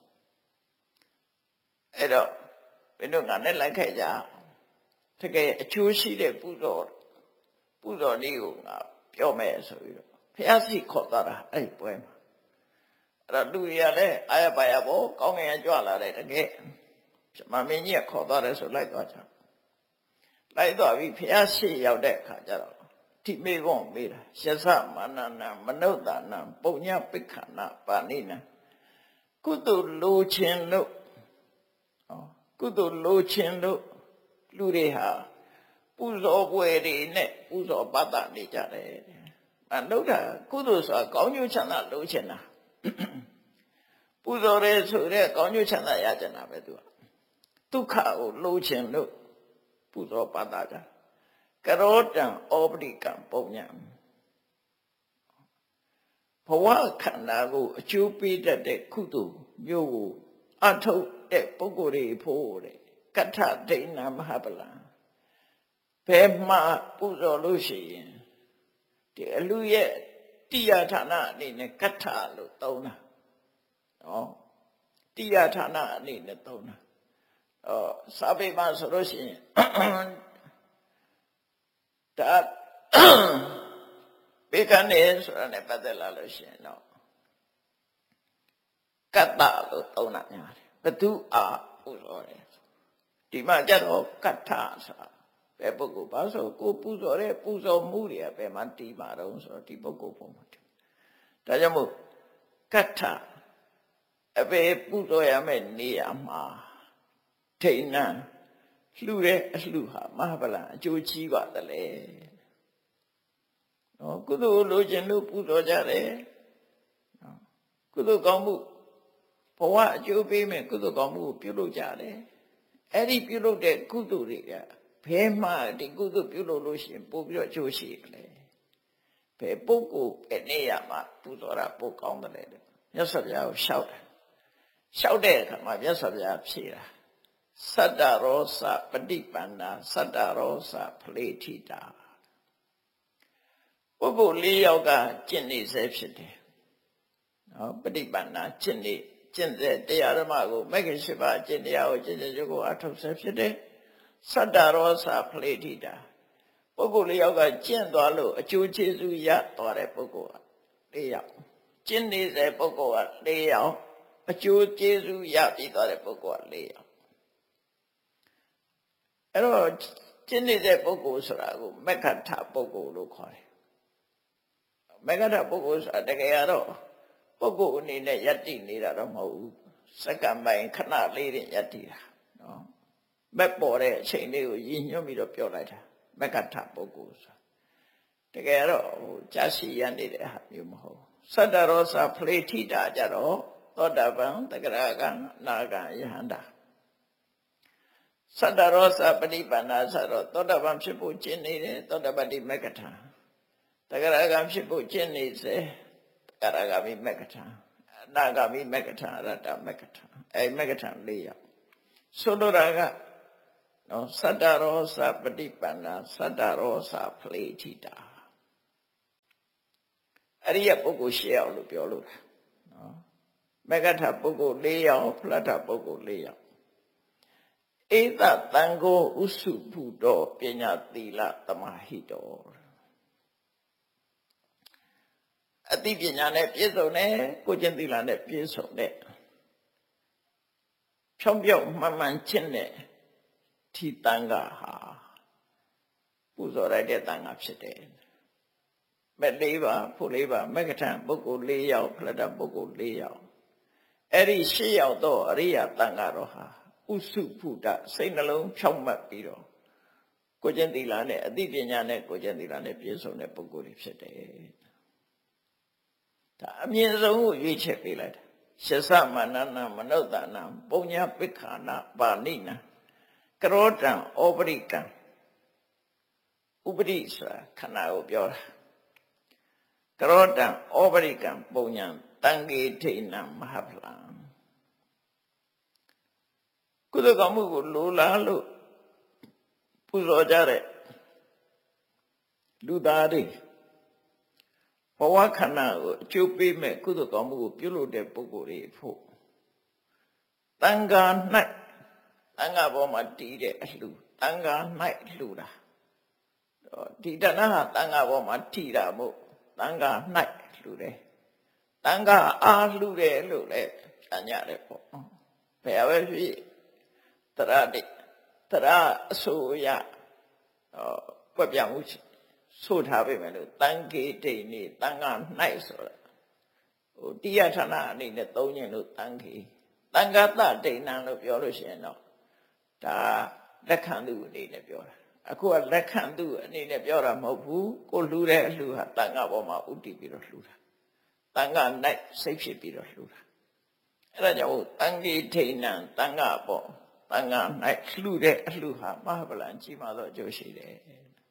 အဲ့တော့မင်းတို့ငါနဲ့လိုက်ခဲ့ကြတကယ်အကျိုးရှိတဲ့ပူဇော်ပူဇော်နည်းကိုငါပြောမယ်ဆိုပြီးတော့ဖျားစီခေါ်တာအဲ့ဒီပွဲမှာအဲ့တော့လူရလည်းအာရပါရဘောကောင်းငင်ကြွလာတယ်တကယ်ပြမမင်းကြီးကခေါ်သွားတယ်ဆိုလိုက်သွားကြလိုက်သွားပြီးဖျားစီရောက်တဲ့အခါကျတော့တိမေကွန်မေးတာယသမာနနာမနုဿာနံပုံညပိခဏပါဏိနံကုသိုလ်လိုခြင်းလို့ကုသိုလ်လိုခြင်းလို့လူတွေဟာပူဇော်ပွဲတွေနဲ့ပူဇော်ပတ်တာနေကြတယ်။အနုဒ္ဓကုသိုလ်ဆိုတာကောင်းကျိုးချမ်းသာလိုချင်တာပူဇော်ရဲဆိုတဲ့ကောင်းကျိုးချမ်းသာရချင်တာပဲသူကဒုက္ခကိုလိုချင်လို့ပူဇော်ပတ်တာကြကရောတံဩပတိကံပုံညာဘဝခန္ဓာကိုအကျိုးပေးတတ်တဲ့ကုသိုလ်မျိုးကိုအထုတ်တဲ့ပုဂ္ဂိုလ်တွေဖို့တဲ့ကထဒိဏမဟာပလံဘယ်မှာပူဇော်လို့ရှိရင်ဒီအလူရဲ့တိယဌာနအနေနဲ့ကထလို့သုံးတာနော်တိယဌာနအနေနဲ့သုံးတာအော်စာပေမှာဆိုလို့ရှိရင်ဒါဘေကနေဆိုတာနဲ့ပတ်သက်လာလို့ရှိရင်တော့ကတ္တလို့သုံးတာများတယ်ဘသူအားပူဇော်တယ်ဒီမှာကြတော့ကတ္ထဆိုတာဘယ်ပုဂ္ဂိုလ်ပါဆိုကိုပူဇော်တဲ့ပူဇော်မှုတွေကဘယ်မှာတည်ပါတော့ဆိုတော့ဒီပုဂ္ဂိုလ်ပုံမှာတည်ဒါကြောင့်မို့ကတ္ထအပေပူဇော်ရမယ့်နေရာမှာထိဏ္ဏလှူတဲ့အလှူဟာမဟာဗလံအကျိုးကြီးပါတယ်လေနော်ကုသိုလ်လိုချင်လို့ပူဇော်ကြတယ်နော်ကုသိုလ်ကောင်းမှုဘဝအကျိုးပေးမယ်ကုသိုလ်ကောင်းမှုကိုပြုလုပ်ကြတယ်အဲ့ဒီပြုလုပ်တဲ့ကုသိုလ်တွေကဘယ်မှာဒီကုသိုလ်ပြုလုပ်လို့ရှိရင်ပို့ပြီးတော့အကျိုးရှိတယ်ဘယ်ပုဂ္ဂိုလ်ဘယ်နေရာမှာပူဇော်တာပို့ကောင်းတယ်လေမြတ်စွာဘုရားကိုလျှောက်တယ်လျှောက်တဲ့အခါမှာမြတ်စွာဘုရားဖြေတာသတ္တရောစပฏิပန္နာသတ္တရောစဖလေထိတာပုဂ္ဂိုလ်လေးယောက်ကကျင့်နေစေဖြစ်တယ်နော်ပฏิပန္နာကျင့်နေကျင့်တဲ့တရားဓမ္မကိုမဂ္ဂင်၈ပါးကျင့်တရားကိုကျင့်ကြံကြကိုအထောက်ဆဲဖြစ်တယ်သတ္တရောစဖလေထိတာပုဂ္ဂိုလ်လေးယောက်ကကျင့်သွားလို့အကျိုးကျေးဇူးရသွားတဲ့ပုဂ္ဂိုလ်ကလေးယောက်ကျင့်နေတဲ့ပုဂ္ဂိုလ်ကလေးယောက်အကျိုးကျေးဇူးရပြီးသွားတဲ့ပုဂ္ဂိုလ်ကလေးယောက်အဲ့တော့ကျင့်နေတဲ့ပုဂ္ဂိုလ်ဆိုတာကိုမက္ခထပုဂ္ဂိုလ်လို့ခေါ်တယ်မက္ခထပုဂ္ဂိုလ်ဆိုတာတကယ်တော့ပုဂ္ဂိုလ်အနေနဲ့ယတ္တိနေတာတော့မဟုတ်ဘူးစက္ကန့်ပိုင်းခဏလေးတင်ယတ္တိတာနော်မက်ပေါ်တဲ့အချိန်လေးကိုရည်ညွှန်းပြီးတော့ပြောလိုက်တာမက္ခထပုဂ္ဂိုလ်ဆိုတာတကယ်တော့ဟိုကြာစီရနေတဲ့ဟာမျိုးမဟုတ်သတ္တရောစဖလေထိတာကြတော့သောတာပန်တဂရကံနာဂံယဟန္တာသတ္တရောစပฏิပန္နာဆိုတော့သောတာပန်ဖြစ်ဖို့ကျင့်နေတယ်သောတာပတိမက္ခထံတဂရကံဖြစ်ဖို့ကျင့်နေစေတဂရဂမိမက္ခထံအနာဂမိမက္ခထံအရတ္တမက္ခထံအဲမက္ခထံ၄ရောက်ဆိုလိုတာကနော်သတ္တရောစပฏิပန္နာသတ္တရောစဖလေထိတာအရိယပုဂ္ဂိုလ်ရှစ်ယောက်လို့ပြောလို့နော်မဂ္ဂထပုဂ္ဂိုလ်လေးယောက်ဖလတ္ထပုဂ္ဂိုလ်လေးယောက်ဧတသံဃောဥစုဘုတောပညာသီလသမာဟိတောအသိပညာနဲ့ပြည့်စုံတဲ့ကိုကျင့်သီလနဲ့ပြည့်စုံတဲ့ဖြောင်းပြောင်းမှန်မှန်ချင်းတဲ့ထိတန်ခါဟာပူဇော်ရတဲ့တန်ခါဖြစ်တယ်မဲ့လေးပါဖို့လေးပါမဂ္ဂထပုဂ္ဂိုလ်လေးယောက်ဖလတ္တပုဂ္ဂိုလ်လေးယောက်အဲ့ဒီရှစ်ယောက်တော့အရိယတန်ခါတော့ဟာဥစုဖုဒစိတ်နှလုံးဖြောင့်မတ်ပြီးတော့ကိုကျင့်သီလနဲ့အသိပညာနဲ့ကိုကျင့်သီလနဲ့ပြည့်စုံတဲ့ပုဂ္ဂိုလ်တွေဖြစ်တယ်ဒါအမြင့်ဆုံးကိုရွေးချယ်ပေးလိုက်တာရှသမနနာမနုဿာနံပုညပိက္ခာနာပါဏိနံကရောတံဩပရိကံဥပရိဆိုတာခန္ဓာကိုပြောတာကရောတံဩပရိကံပုံညာတံကေထိဏံမဟာဖလံကုသကမှုကိုလိုလားလို့ပူဇော်ကြတဲ့လူသားတွေဘဝခန္ဓာကိုအကျိုးပေးမဲ့ကုသကမှုကိုပြုလုပ်တဲ့ပုဂ္ဂိုလ်တွေဖို့တန်ခါ၌တန်ခါပေါ်မှာတည်တဲ့အလှတန်ခါ၌လှူတာဒီတဏှာဟာတန်ခါပေါ်မှာတည်တာမို့တန်ခါ၌လှူတယ်တန်ခါအားလှူတယ်လို့လည်းပြန်ရတယ်ပေါ့ဘယ်ပဲဖြစ်တရတိတရအစိုးရကွက်ပြမှုဆိုထားပေမဲ့လို့တန်ကေတိနေတန်ခါ၌ဆိုတာဟိုတိယဌာနအနေနဲ့သုံးခြင်းလို့တန်ကေတန်ခါတဒိဏံလို့ပြောလို့ရှိရင်တော့ဒါလက်ခံသူအနေနဲ့ပြောတာအခုကလက်ခံသူအနေနဲ့ပြောတာမဟုတ်ဘူးကိုလှူတဲ့အလှူဟာတန်ခါပေါ်မှာဥတည်ပြီးတော့လှူတာတန်ခါ၌စိတ်ဖြစ်ပြီးတော့လှူတာအဲ့ဒါကြောင့်တန်ကေထိဏံတန်ခါပေါ်တန်ခါ၌လှူတဲ့အလှူဟာမဟာဗလံကြီးမားသောအကျိုးရှိတယ်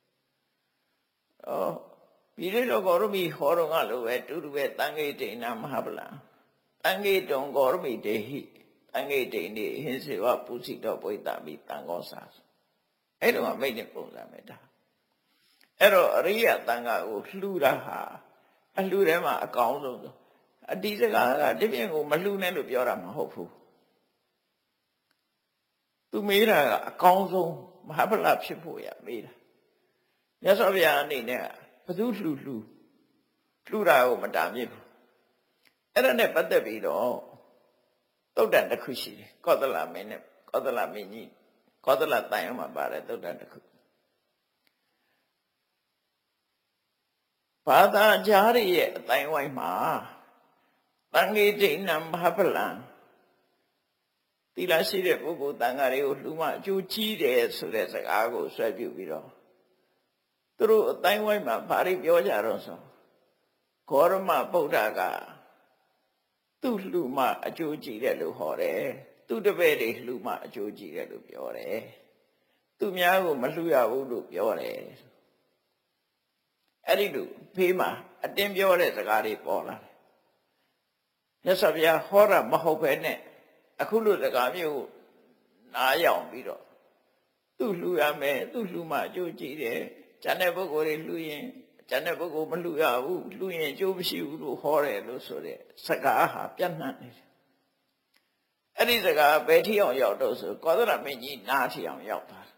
ဩပြီးတော့ဂေါရမီဟောတော်ကလိုပဲတူတူပဲတန်ကေထိဏံမဟာဗလံတန်ကေတုံဂေါရမီတေဟိတန်ကေတိနေဟင်းစေဝပုစိတောပိတမိတန်ခောစာအဲ့တော့မိတ်တဲ့ပုံစံပဲဒါအဲ့တော့အရိယတန်ခါကိုလှူတာဟာအလှူထဲမှာအကောင်းဆုံးအတိစကားကဒီပြင်ကိုမလှူနဲ့လို့ပြောတာမဟုတ်ဘူးသူမေးတာကအကောင်းဆုံးမဟာဗလဖြစ်ဖို့ရမေးတာမြတ်စွာဘုရားအနေနဲ့ဘသူလှူလှူလှူတာကိုမတားမြစ်ဘူးအဲ့ဒါနဲ့ပတ်သက်ပြီးတော့သုတ်တန်တစ်ခုရှိတယ်ကောသလမင်းနဲ့ကောသလမင်းကြီးကောသလတန်ရုံမှာပါတယ်သုတ်တန်တစ်ခုဘာသာကြားရဲ့အတိုင်းဝိုင်းမှာတန်ခေတိဏံမဟာဗလံသီလရှိတဲ့ပုဂ္ဂိုလ်တန်ခါတွေကိုလှူမှအကျိုးကြီးတယ်ဆိုတဲ့စကားကိုဆွဲပြုပြီးတော့သူတို့အတိုင်းဝိုင်းမှာဘာတွေပြောကြတော့ဆိုဂေါရမဗုဒ္ဓကသူ့လှူမှအကျိုးကြီးတယ်လို့ဟောတယ်သူ့တပည့်တွေလှူမှအကျိုးကြီးတယ်လို့ပြောတယ်သူများကိုမလှူရဘူးလို့ပြောတယ်အဲ့ဒီလိုဖေးမှာအတင်းပြောတဲ့စကားတွေပေါ်လာတယ်မြတ်စွာဘုရားဟောတာမဟုတ်ပဲနဲ့အခုလိုစကားမျိုးနားယောင်ပြီးတော့သူ့လှူရမယ်သူ့လှူမှအကျိုးကြီးတယ်ကျန်တဲ့ပုဂ္ဂိုလ်တွေလှူရင်ကျန်တဲ့ပုဂ္ဂိုလ်မလှူရဘူးလှူရင်အကျိုးမရှိဘူးလို့ဟောတယ်လို့ဆိုတဲ့စကားဟာပြန့်နှံ့နေတယ်အဲ့ဒီစကားဘယ်ထိအောင်ရောက်တော့ဆိုကောသလမင်းကြီးနားထိအောင်ရောက်သွား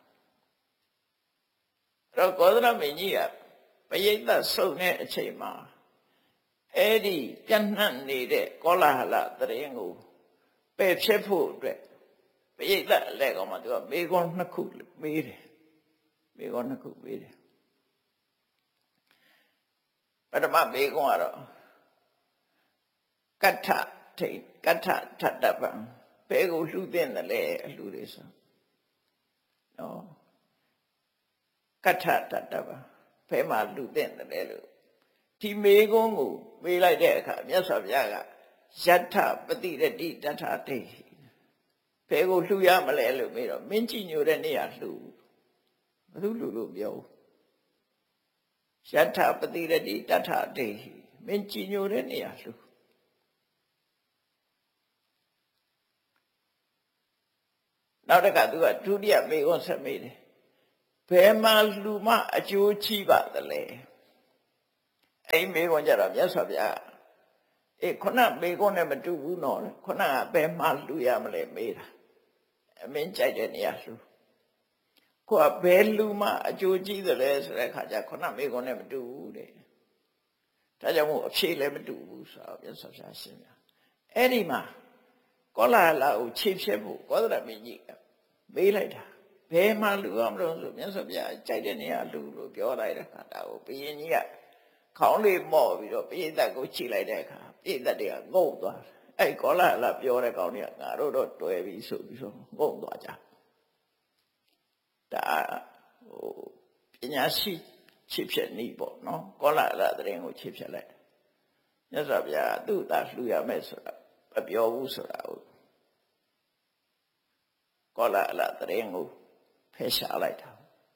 တယ်အဲ့တော့ကောသလမင်းကြီးကပရိသတ်စုံတဲ့အချိန်မှာအဲ့ဒီပြန့်နှံ့နေတဲ့ကောလာဟလတရင်ကိုပယ်ဖြစ်ဖို့အတွက်ပရိသတ်အလဲကောင်မှာသူကမေခွန်းနှစ်ခုမေးတယ်မေခွန်းနှစ်ခုမေးတယ်ပထမမေခွန်းကတော့ကဋ္ဌထိတ်ကဋ္ဌထတ္တပံဘယ်ကိုလှူတဲ့လဲအလှူတွေဆိုနော်ကဋ္ဌထတ္တပံဘယ်မှာလှူတဲ့လဲလို့ဒီမေခွန်းကိုမေးလိုက်တဲ့အခါမြတ်စွာဘုရားကယထပတိရတိတထတေဘယ်ကိုလှူရမလဲလို့မေးတော့မင်းကြည်ညိုတဲ့နေရာလှူဘယ်သူလှူလို့ပြောယထပတိရတိတထတေမင်းကြည်ညိုတဲ့နေရာလှူနောက်တစ်ခါသူကဒုတိယမေခွန်းဆက်မေးတယ်ဘယ်မှာလူမအကျိုးကြီးပါသလဲအဲ့မေခွန်းကြတော့မြတ်စွာဘုရားအေးခုနမေခွန်းနဲ့မတူဘူးနော်ခုနကဘယ်မှာလူရမလဲမေးတာအမင်းကြိုက်တဲ့နေရာလူကိုကဘယ်လူမအကျိုးကြီးသလဲဆိုတဲ့အခါကျခုနမေခွန်းနဲ့မတူဘူးတဲ့ဒါကြောင့်မို့အဖြေလည်းမတူဘူးဆိုတော့မြတ်စွာဘုရားရှင်းပြအဲ့ဒီမှာကောလာဟလကိုခြေဖြတ်ဖို့ကောသလမင်းကြီးကမေးလိုက်တာဘယ်မှာလူရမလို့ဆိုမြတ်စွာဘုရားကြိုက်တဲ့နေရာလူလို့ပြောလိုက်တဲ့အခါဒါကိုဘုရင်ကြီးကခေါင်းလေးမော့ပြီးတော့ပိဋကတ်ကိုခြိလိုက်တဲ့အခါပိဋကတ်တွေကငုံသွားတယ်အဲ့ကောလာဟလပြောတဲ့ကောင်တွေကငါတို့တော့တွယ်ပြီဆိုပြီးဆိုငုံသွားကြဒါဟိုပညာရှိခြေဖြတ်နည်းပေါ့နော်ကောလာဟလသတင်းကိုခြေဖြတ်လိုက်မြတ်စွာဘုရားသူ့သားလှူရမယ်ဆိုတာမပြောဘူးဆိုတာဟုတ်ကောလာဟလသတင်းကိုဖယ်ရှားလိုက်တာ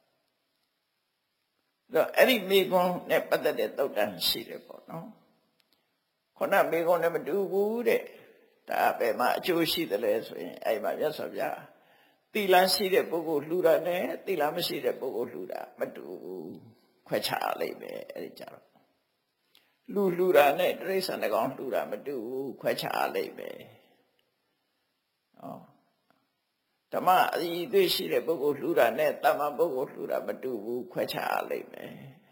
တော့အဲ့ဒီမိကွန်းနဲ့ပတ်သက်တဲ့သုတ်တန်ရှိတယ်ပေါ့နော်ခုနမိကွန်းနဲ့မတူဘူးတဲ့ဒါပဲမှအကျိုးရှိတယ်လဲဆိုရင်အဲ့မှာမြတ်စွာဘုရားသီလရှိတဲ့ပုဂ္ဂိုလ်လှူတာနဲ့သီလမရှိတဲ့ပုဂ္ဂိုလ်လှူတာမတူဘူးခွဲခြားလိုက်ပဲအဲ့ဒီကြတော့လူလှူတာနဲ့တိရစ္ဆာန်ကောင်လှူတာမတူဘူးခွဲခြားလိုက်ပဲဟောဓမ္မအည်အသွေးရှိတဲ့ပုဂ္ဂိုလ်လှူတာနဲ့တမ္မာပုဂ္ဂိုလ်လှူတာမတူဘူးခွဲခြားလိုက်မယ်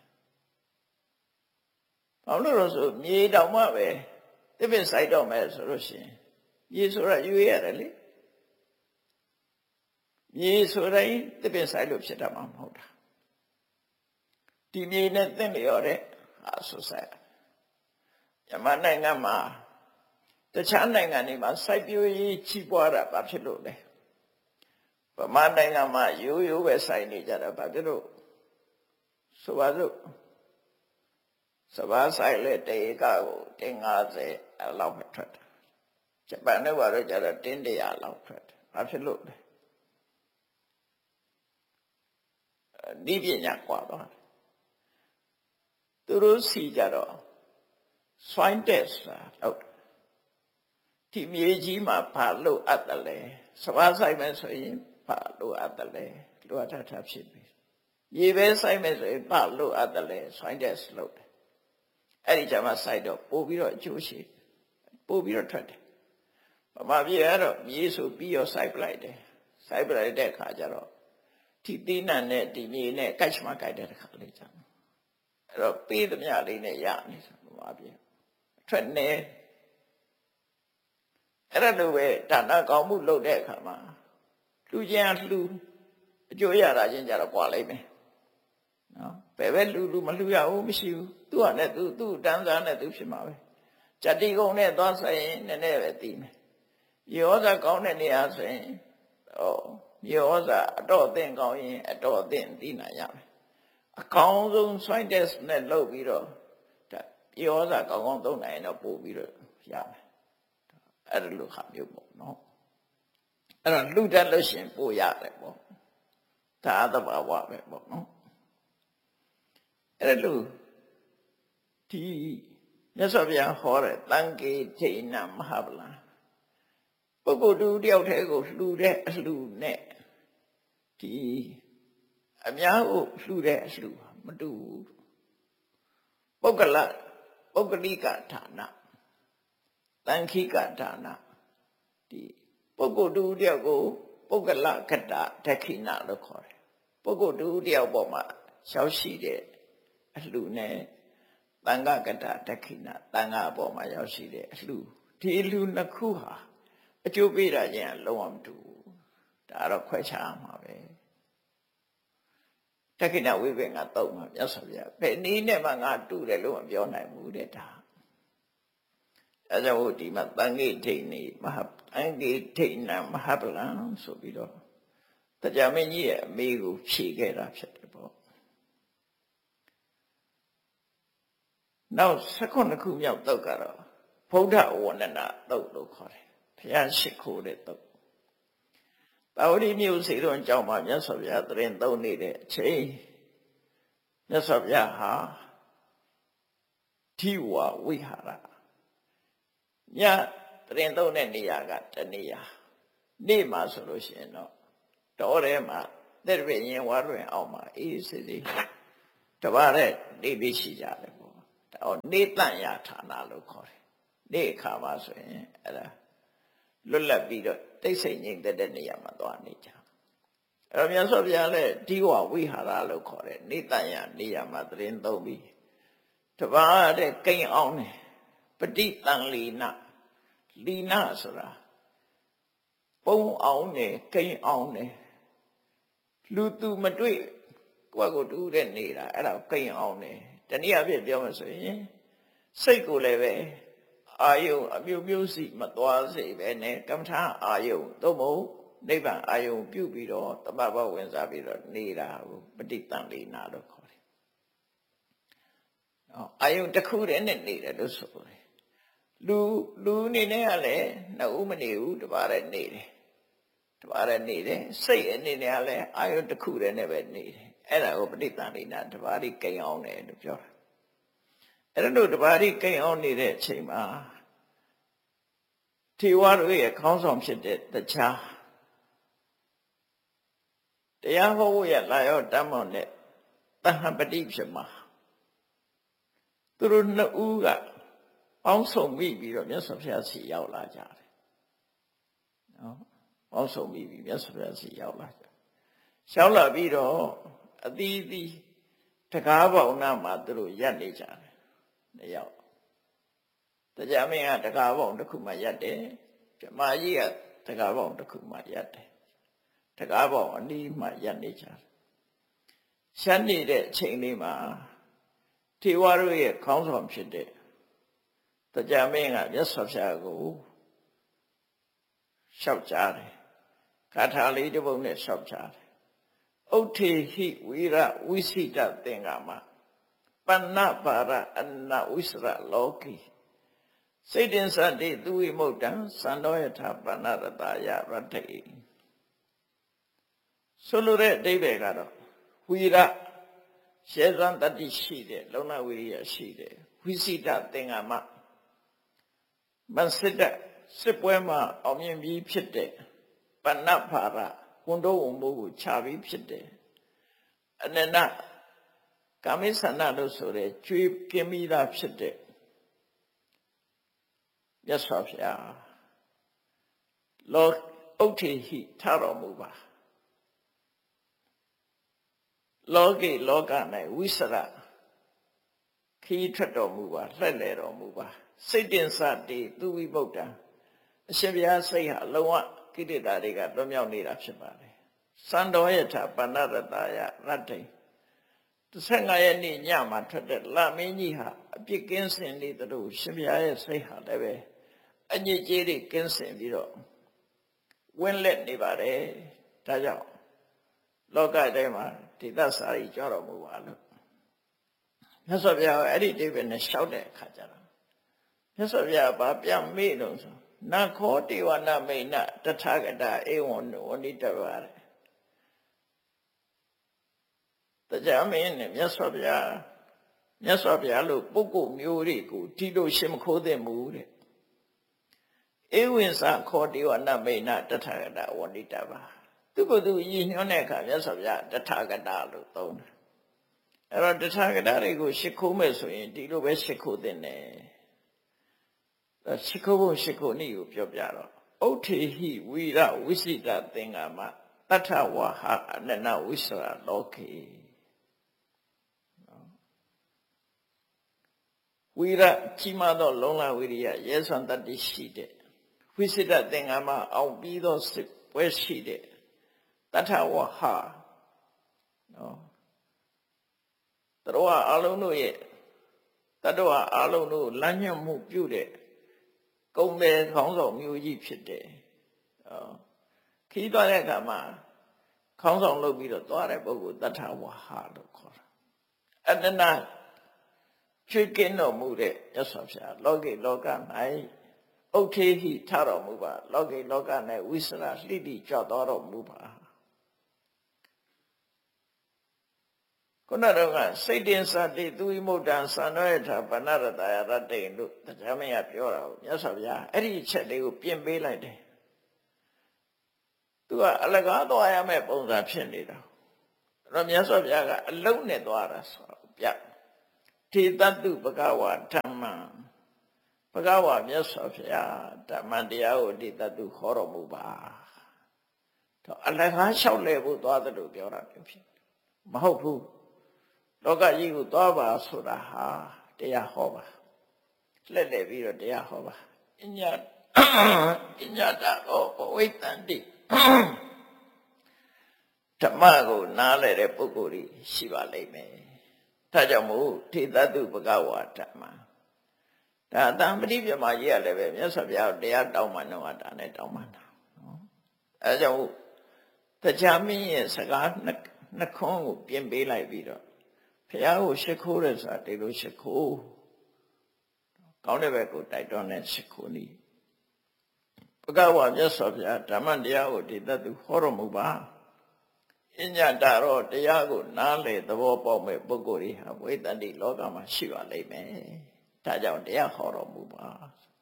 ။ဘာလို့လဲဆိုမြေတောင်မှပဲတစ်ပင်ဆိုင်တော့မယ်ဆိုလို့ရှိရင်မြေဆိုတာယူရတယ်လေ။မြေဆိုတိုင်းတစ်ပင်ဆိုင်လို့ဖြစ်တာမှမဟုတ်တာ။ဒီမြေနဲ့သင့်လျော်တဲ့အာဆိုဆိုင်။မြန်မာနိုင်ငံမှာတခြားနိုင်ငံတွေမှာစိုက်ပျိုးရေးကြီးပွားတာဘာဖြစ်လို့လဲ။ဗမာနိုင်ငံမှာရိုးရိုးပဲဆိုင်နေကြတာဘာဖြစ်လို့ဆိုပါစို့စဘာဆိုင်လေတေကကိုတင်း၅၀အလောက်ပဲထွက်တာဂျပန်နဲ့ဘာလို့ကြတော့တင်း၁၀၀လောက်ထွက်တယ်ဘာဖြစ်လို့လဲဒီပညာကွာသွားတယ်သူတို့စီကြတော့ swine test ဟုတ်ဒီမြေကြီးမှာဘာလို့အပ်တယ်လဲစဘာဆိုင်မယ်ဆိုရင်ဘာလို့အပ်တယ်လဲလိုအပ်တာဖြစ်ပြီရေပဲဆိုင်မယ်ဆိုရင်ဘာလို့အပ်တယ်လဲ swine test လုပ်တယ်အဲ့ဒီကြမှာစိုက်တော့ပို့ပြီးတော့အကျိုးရှိပို့ပြီးတော့ထွက်တယ်ဗမာပြည်ကတော့မြေဆိုပြီးတော့စိုက်ပလိုက်တယ်စိုက်ပလိုက်တဲ့အခါကျတော့ဒီသီးနှံနဲ့ဒီမြေနဲ့ကိုက်ချမကိုက်တဲ့အခါလေးကြမှာအဲ့တော့ပေးသမျှလေးနဲ့ရနေဆိုဗမာပြည်ထွက်နေအဲ့ဒါလိုပဲဒါနကောင်းမှုလုပ်တဲ့အခါမှာလူချင်းလှူအကျိုးရတာချင်းကြတော့ကွာလိုက်မယ်နော်ဘယ်ပဲလူလူမလှူရဘူးမရှိဘူးသူ့ဟာနဲ့သူသူ့တန်းစားနဲ့သူဖြစ်မှာပဲဇတိကုံနဲ့သွားဆိုင်ရင်နည်းနည်းပဲသိမယ်ရေဩဇာကောင်းတဲ့နေရာဆိုရင်ဟောရေဩဇာအတော့အသင့်ကောင်းရင်အတော့အသင့်သိနိုင်ရမယ်အကောင်းဆုံး swine test နဲ့လုပ်ပြီးတော့ဒါရေဩဇာကောင်းကောင်းသုံးနိုင်ရင်တော့ပို့ပြီးတော့ရမယ်အဲ့လိုဟာမျိုးပေါ့နော်အဲ့တော့လူတတ်လို့ရှင်ပို့ရတယ်ပေါ့ဒါသဘာဝပဲပေါ့နော်အဲ့လိုဒီမြတ်စွာဘုရားဟောတဲ့တန်ကေထိဏမဟာဗလံပုဂ္ဂိုလ်တူတယောက်တည်းကိုလှူတဲ့အလှူနဲ့ဒီအများကိုလှူတဲ့အလှူမတူဘူးပုဂ္ဂလပုဂ္ဂလိကဌာနတန်ခိကဌာနဒီပုဂ္ဂိုလ်တူတယောက်ကိုပုဂ္ဂလကတဒက္ခိဏလို့ခေါ်တယ်ပုဂ္ဂိုလ်တူတယောက်ပေါ်မှာရောက်ရှိတဲ့အလှူနဲ့တန်ခကတဒက္ခိဏတန်ခအပေါ်မှာရောက်ရှိတဲ့အလှူဒီအလှူနှစ်ခုဟာအကျိုးပေးတာချင်းလုံးဝမတူဘူးဒါတော့ခွဲခြားမှာပဲဒက္ခိဏဝိပင်ကတော့မှာမြတ်စွာဘုရားဘယ်နည်းနဲ့မှငါတူတယ်လို့မပြောနိုင်ဘူးတဲ့ဒါအဲကြောင့်ဒီမှာတန်ခိထိဏိမဟာတန်ခိထိဏမဟာဗလံဆိုပြီးတော့တရားမင်းကြီးရဲ့အမေကိုဖြေခဲ့တာဖြစ်တယ်ပေါ့နောက်၁၉ခုမြောက်တုတ်ကတော့ဗုဒ္ဓဝန္ဒနာတုတ်လို့ခေါ်တယ်ဘုရားရှိခိုးတဲ့တုတ်တာဝတိမြို့စေတော်ကျောင်းမှာမြတ်စွာဘုရားတရင်သုံးနေတဲ့အချိန်မြတ်စွာဘုရားဟာဓိဝဝိဟာရညတရင်သုံးတဲ့နေရာကတနေရာနေ့မှာဆိုလို့ရှိရင်တော့တော်ထဲမှာတဲ့ပြရင်ဝါတွင်အောင်မှာအေးစစ်စစ်တပါးတဲ့နေပြီးရှိကြတယ်ပေါ့ဒါနေတန့်ရဌာနလို့ခေါ်တယ်နေအခါမှာဆိုရင်အဲ့ဒါလွတ်လပ်ပြီးတော့တိတ်ဆိတ်ငြိမ်သက်တဲ့နေရာမှာသွားနေကြအဲ့တော့မြတ်စွာဘုရားလည်းဒီဝဝိဟာရလို့ခေါ်တယ်နေတန့်ရနေရာမှာသရင်သုံးပြီးတပါးတဲ့ကိန်းအောင်တယ်ပဋိတန်လီနလီနဆိုတာပုံအောင်နေကိန်းအောင်နေလူသူမတွေ့ကိုယ့်ကိုတူတဲ့နေတာအဲ့ဒါကိန်းအောင်နေတနည်းအားဖြင့်ပြောမှဆိုရင်စိတ်ကိုလည်းပဲအာယုံအမျိုးမျိုးစီမသွားစေပဲနဲ့ကမ္မထာအာယုံသို့မဟုတ်နိဗ္ဗာန်အာယုံပြုပြီးတော့တမ္ပဘဝင်စားပြီးတော့နေတာကိုပဋိတန်လီနာလို့ခေါ်တယ်။အာယုံတစ်ခုတည်းနဲ့နေတယ်လို့ဆိုတယ်။လူလူအနေနဲ့ကလည်းနှစ်ဦးမနေဘူးတပါးတည်းနေတယ်။တပါးတည်းနေတယ်စိတ်အနေနဲ့ကလည်းအာယုံတစ်ခုတည်းနဲ့ပဲနေတယ်။အဲ့ဒါကိုပဋိတန်လီနာတပါးဒီကိန်းအောင်တယ်လို့ပြောတာ။အဲ့ဒါတို့တပါးဒီကိန်းအောင်နေတဲ့အချိန်မှာထေဝါတို့ရဲ့ခေါင်းဆောင်ဖြစ်တဲ့တရားတရားဟောဖို့ရလာရောတမ်းမောင်နဲ့တဟံပတိဖြစ်မှာသူတို့နှစ်ဦးကပေါင်းစုံပြီးပြီးတော့မြတ်စွာဘုရားစီရောက်လာကြတယ်နော်ပေါင်းစုံပြီးပြီးမြတ်စွာဘုရားစီရောက်လာကြရောက်လာပြီးတော့အသီးသီးတကားပေါင်နာမှာသူတို့ရပ်နေကြတယ်နှစ်ယောက်တရားမင်းကတကားပေါင်တစ်ခုမှရပ်တယ်ပြမကြီးကတကားပေါင်တစ်ခုမှရပ်တယ်တကားပေါင်အနီးမှရပ်နေကြတယ်ရှမ်းနေတဲ့အချိန်လေးမှာထေဝါတို့ရဲ့ခေါင်းဆောင်ဖြစ်တဲ့တရားမင်းကမြတ်စွာဘုရားကိုလျှောက်ကြတယ်ဂါထာလေးတစ်ပုဒ်နဲ့လျှောက်ကြတယ်ဥဋ္ဌေဟိဝိရဝိစိတသင်္ကာမပဏ္ဏပါရအနဝိစရလောကီစိတ်တင်္စတိသူဝိမုတ်တံသံတော်ယထာပဏ္ဏရတယရတ္တိဆိုလိုတဲ့အဓိပ္ပာယ်ကတော့ဝိရရှေစွမ်းတတ္တိရှိတယ်လုံလဝိရိယရှိတယ်ဝိစိတသင်္ကာမမစစ်တဲ့စစ်ပွဲမှာအောင်မြင်ပြီးဖြစ်တဲ့ပဏ္ဏပါရဝန်တော်ဝန်မိုးကိုခြာပြီးဖြစ်တယ်အနန္တကာမိသနာလို့ဆိုတဲ့ကျွေးကင်းမိသားဖြစ်တဲ့မြတ်စွာဘုရားလောဥဋ္ဌေဟိထတော်မူပါလောကေလောက၌ဝိစရခီးထွက်တော်မူပါလှည့်လည်တော်မူပါစိတ်တင်္စတိသူဝိဗုဒ္ဓံအရှင်ဘုရားစိတ်ဟာလုံးဝကိလေသာတွေကလွတ်မြောက်နေတာဖြစ်ပါတယ်စံတော်ယထာပဏ္ဏရတယရတ္တိတစ်၅ရက်နေ့ညမှာထွက်တဲ့လမင်းကြီးဟာအပြစ်ကင်းစင်နေသလိုရှင်ဘုရားရဲ့စိတ်ဟာလည်းပဲအညစ်အကြေးတွေကင်းစင်ပြီးတော့ဝင်းလက်နေပါတယ်ဒါကြောင့်လောကထဲမှာဒေသစာရီကြွတော်မူပါလို့မြတ်စွာဘုရားအဲ့ဒီအိဗယ်နဲ့ရှောက်တဲ့အခါကျတော့မြတ်စွာဘုရားဗာပြမေ့လို့ဆိုနခောတေဝနာမိဏတထာဂတဧဝံဝဏိတဝရတရားမင်းနဲ့မြတ်စွာဘုရားမြတ်စွာဘုရားလို့ပုဂ္ဂိုလ်မျိုးတွေကိုဒီလိုရှင်မခိုးသင့်ဘူးတဲ့ဧဝံစခောတေဝနာမိဏတထာဂတဝဏိတဝရသူကသူရည်ညွှန်းတဲ့အခါမြတ်စွာဘုရားတထာဂတလို့သုံးတယ်အဲ့တော့တထာဂတတွေကိုရှ िख ိုးမယ်ဆိုရင်ဒီလိုပဲရှ िख ိုးသင့်တယ်ရှ िख ိုးဖို့ရှ िख ိုးနည်းကိုပြောပြတော့ဥဋ္ဌေဟိဝိရဝိစိတသင်္ကာမတထဝါဟအနနဝိစရလောကေဝိရကြီးမားသောလုံလဝိရိယရဲစွမ်းတတ္တိရှိတဲ့ဝိစိတသင်္ကာမအောင်ပြီးသောစစ်ပွဲရှိတဲ့တထဝါဟနော်တတော်အလုံးတို့ရဲ့တတော်အလုံးတို့လမ်းညွှန်မှုပြုတဲ့ကုံတယ်ခေါင်းဆောင်မျိုးကြီးဖြစ်တယ်ခီးသွားတဲ့အခါမှာခေါင်းဆောင်လုပ်ပြီးတော့သွားတဲ့ပုဂ္ဂိုလ်တထဝါဟလို့ခေါ်တာအနန္တချွေးကင်းတော်မူတဲ့မြတ်စွာဘုရားလောကီလောက၌ဥဋ္ဌေဟိထတော်မူပါလောကီလောက၌ဝိစရလှိတိကြွတော်တော်မူပါခုနတော့ကစိတ်တင်္စတိသူဝိမုတ်တံသံတော်ယထာပဏ္ဏရတယရတ္တိလို့တရားမင်းကပြောတာကိုမြတ်စွာဘုရားအဲ့ဒီအချက်လေးကိုပြင်ပေးလိုက်တယ်သူကအလကားသွားရမယ့်ပုံစံဖြစ်နေတာအဲ့တော့မြတ်စွာဘုရားကအလုံးနဲ့သွားတာဆိုပြထေတတုဘဂဝါဓမ္မဘဂဝါမြတ်စွာဘုရားဓမ္မတရားကိုထေတတုခေါ်တော်မူပါတော့အလကားလျှောက်လဲဖို့သွားတယ်လို့ပြောတာမျိုးဖြစ်မဟုတ်ဘူးလောကကြီးကိုသွားပါဆိုတာဟာတရားဟောပါလှည့်လည်ပြီးတော့တရားဟောပါအညအညတာကိုဝိတန္တိဓမ္မကိုနားလည်တဲ့ပုဂ္ဂိုလ်ကြီးရှိပါလိမ့်မယ်ဒါကြောင့်မို့ထေတတုဘဂဝါဓမ္မဒါအတံပတိပြမကြီးရလည်းပဲမြတ်စွာဘုရားတရားတောင်းမှတော့ဒါနဲ့တောင်းမှတာနော်အဲကြောင့်တရားမင်းရဲ့စကားနှခွန်းကိုပြင်ပေးလိုက်ပြီးတော့ဘုရားကိုရှိခိုးတယ်ဆိုတာဒီလိုရှိခိုးကောင်းတဲ့ဘက်ကိုတိုက်တွန်းတဲ့ရှိခိုးနည်းဘဂဝါမြတ်စွာဘုရားဓမ္မတရားကိုဒီတတ်သူဟောတော်မူပါအညတာတော့တရားကိုနားလေသဘောပေါက်မဲ့ပုဂ္ဂိုလ်တွေဟာဝိတ္တိလောကမှာရှိပါလိမ့်မယ်ဒါကြောင့်တရားဟောတော်မူပါ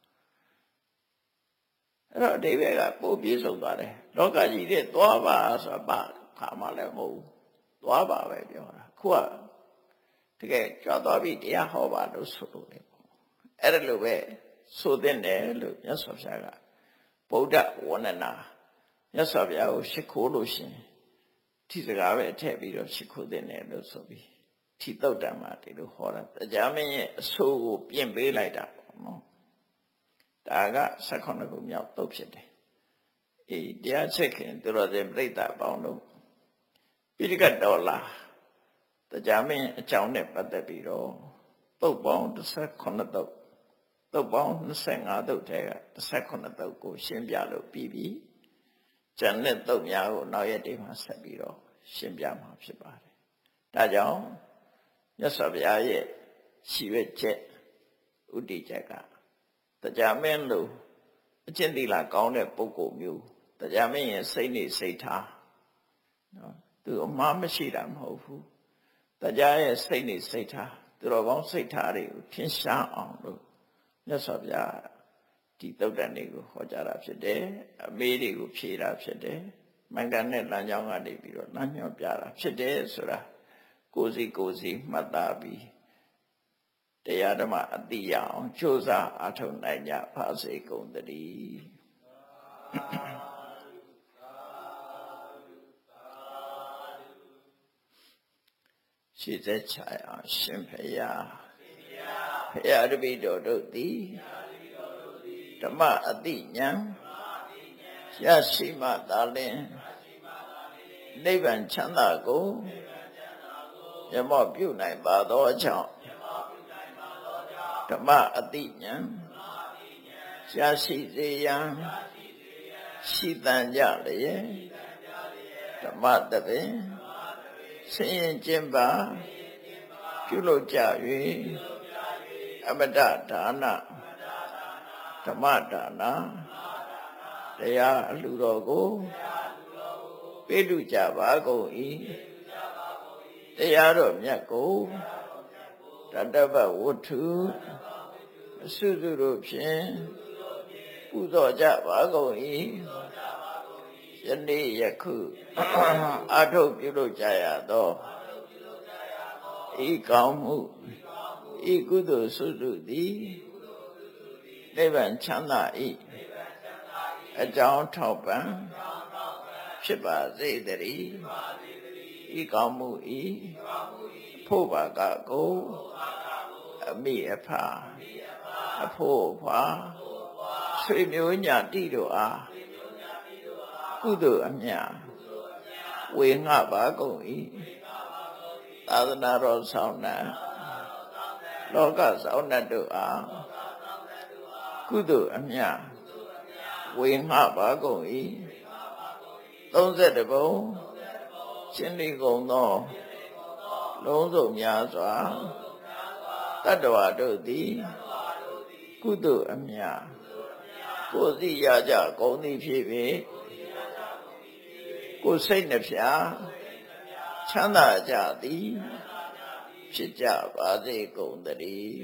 အဲ့တော့ဒီဘက်ကပို့ပြေဆုံးသွားတယ်လောကကြီးတဲ့သွားပါဆိုတာပါခါမှလည်းမဟုတ်ဘူးသွားပါပဲပြောတာခုကတကယ်ကြွသွားပြီတရားဟောပါလို့ဆိုလို့လေအဲ့ဒါလိုပဲဆိုတဲ့တယ်လို့မြတ်စွာဘုရားကဗုဒ္ဓဝန္ဒနာမြတ်စွာဘုရားကိုရှိခိုးလို့ရှင်ဒီစကားပဲထည့်ပြီးတော့ရှိခိုးတဲ့တယ်လို့ဆိုပြီးထိတုတ်တံမှာဒီလိုဟောတာတရားမင်းရဲ့အဆိုးကိုပြင်ပေးလိုက်တာပေါ့နော်ဒါက၁၈ခုမြောက်တုတ်ဖြစ်တယ်အေးတရားချက်ခင်သူတော်စင်ပြိဿပေါင်းတို့ပိဋကတ်တော်လာတရားမင်းအကြောင်းနဲ့ပတ်သက်ပြီးတော့တုတ်ပေါင်း၁၈ခုတုတ်တုတ်ပေါင်း၂၅တုတ်ထဲက၁၈ခုတုတ်ကိုရှင်းပြလို့ပြီးပြီကျန်တဲ့တုတ်များကိုနောက်ရက်တွေမှာဆက်ပြီးတော့ရှင်းပြမှာဖြစ်ပါတယ်ဒါကြောင့်မြတ်စွာဘုရားရဲ့ရှိရွက်ချက်ဥတည်ချက်ကတရားမင်းလို့အကျင့်သီလကောင်းတဲ့ပုဂ္ဂိုလ်မျိုးတရားမင်းရဲ့စိတ်နေစိတ်ထားနော်သူအမှားမရှိတာမဟုတ်ဘူးတရားရဲ့စိတ်နေစိတ်ထားသူတော်ကောင်းစိတ်ထားတွေကိုထင်ရှားအောင်လို့မြတ်စွာဘုရားဒီသုတ်တန်တွေကိုဟောကြားတာဖြစ်တယ်အမေးတွေကိုဖြေတာဖြစ်တယ်မှန်ကန်တဲ့လမ်းကြောင်းကနေပြီးတော့လမ်းညွှန်ပြတာဖြစ်တယ်ဆိုတာကိုယ်စီကိုယ်စီမှတ်သားပြီးတရားဓမ္မအတိရအောင်ကြိုးစားအားထုတ်နိုင်ကြပါစေကုန်သတည်းရှိသက်ချာအောင်ရှင်ဖရာဖရာတပည့်တော်တို့သည်ဓမ္မအတိဉာဏ်ရရှိမှသာလျှင်နိဗ္ဗာန်ချမ်းသာကိုမျက်မှောက်ပြုနိုင်ပါသောကြောင့်ဓမ္မအတိဉာဏ်ရရှိစေရန်ရှိတန်ကြလျက်ဓမ္မတပင်ဆင်းရဲခြင်းပါပြုလုပ်ကြ၍အမတဒါနဓမ္မဒါနတရားအလှတော်ကိုပေးလူကြပါကုန်၏တရားတော်မြတ်ကိုတတ္တဗဝတ္ထုအစုစုတို့ဖြင့်ပူဇော်ကြပါကုန်၏ယနေ့ယခုအာထုတ်ပြုလုပ်ကြရသောဤကောင်းမှုဤကုသိုလ်စုစုသည်နိဗ္ဗာန်ချမ်းသာ၏အကြောင်းထောက်ပံ့ဖြစ်ပါစေတည်းဤကောင်းမှုဤဖို့ပါကကိုအမိအဖအဖို့ဖာဆွေမျိုးညာတိတို့အားကုသိုလ်အမြတ်ဝေငှပါကုန်၏သာသနာတော်ဆောင်နှင့်လောကဆောင်နှင့်တို့အားကုသိုလ်အမြတ်ဝေငှပါကုန်၏သုံးဆယ်တဘုံရှင်းလီကုန်သောလုံးစုံများစွာတတ္တဝါတို့သည်ကုသိုလ်အမြတ်ကိုယ်စီရကြကုန်သည်ဖြစ်၍ကိုယ်စိတ်နှဖျားချမ်းသာကြသည်ဖြစ်ကြပါစေကုန်သတည်း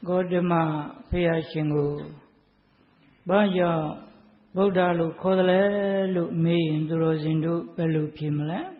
ဂေါတမဖရာရှင်ကိုဘာကြောင့်ဗုဒ္ဓလို့ခေါ်တယ်လဲလို့မေးရင်သူတော်စင်တို့ဘယ်လိုဖြေမလဲ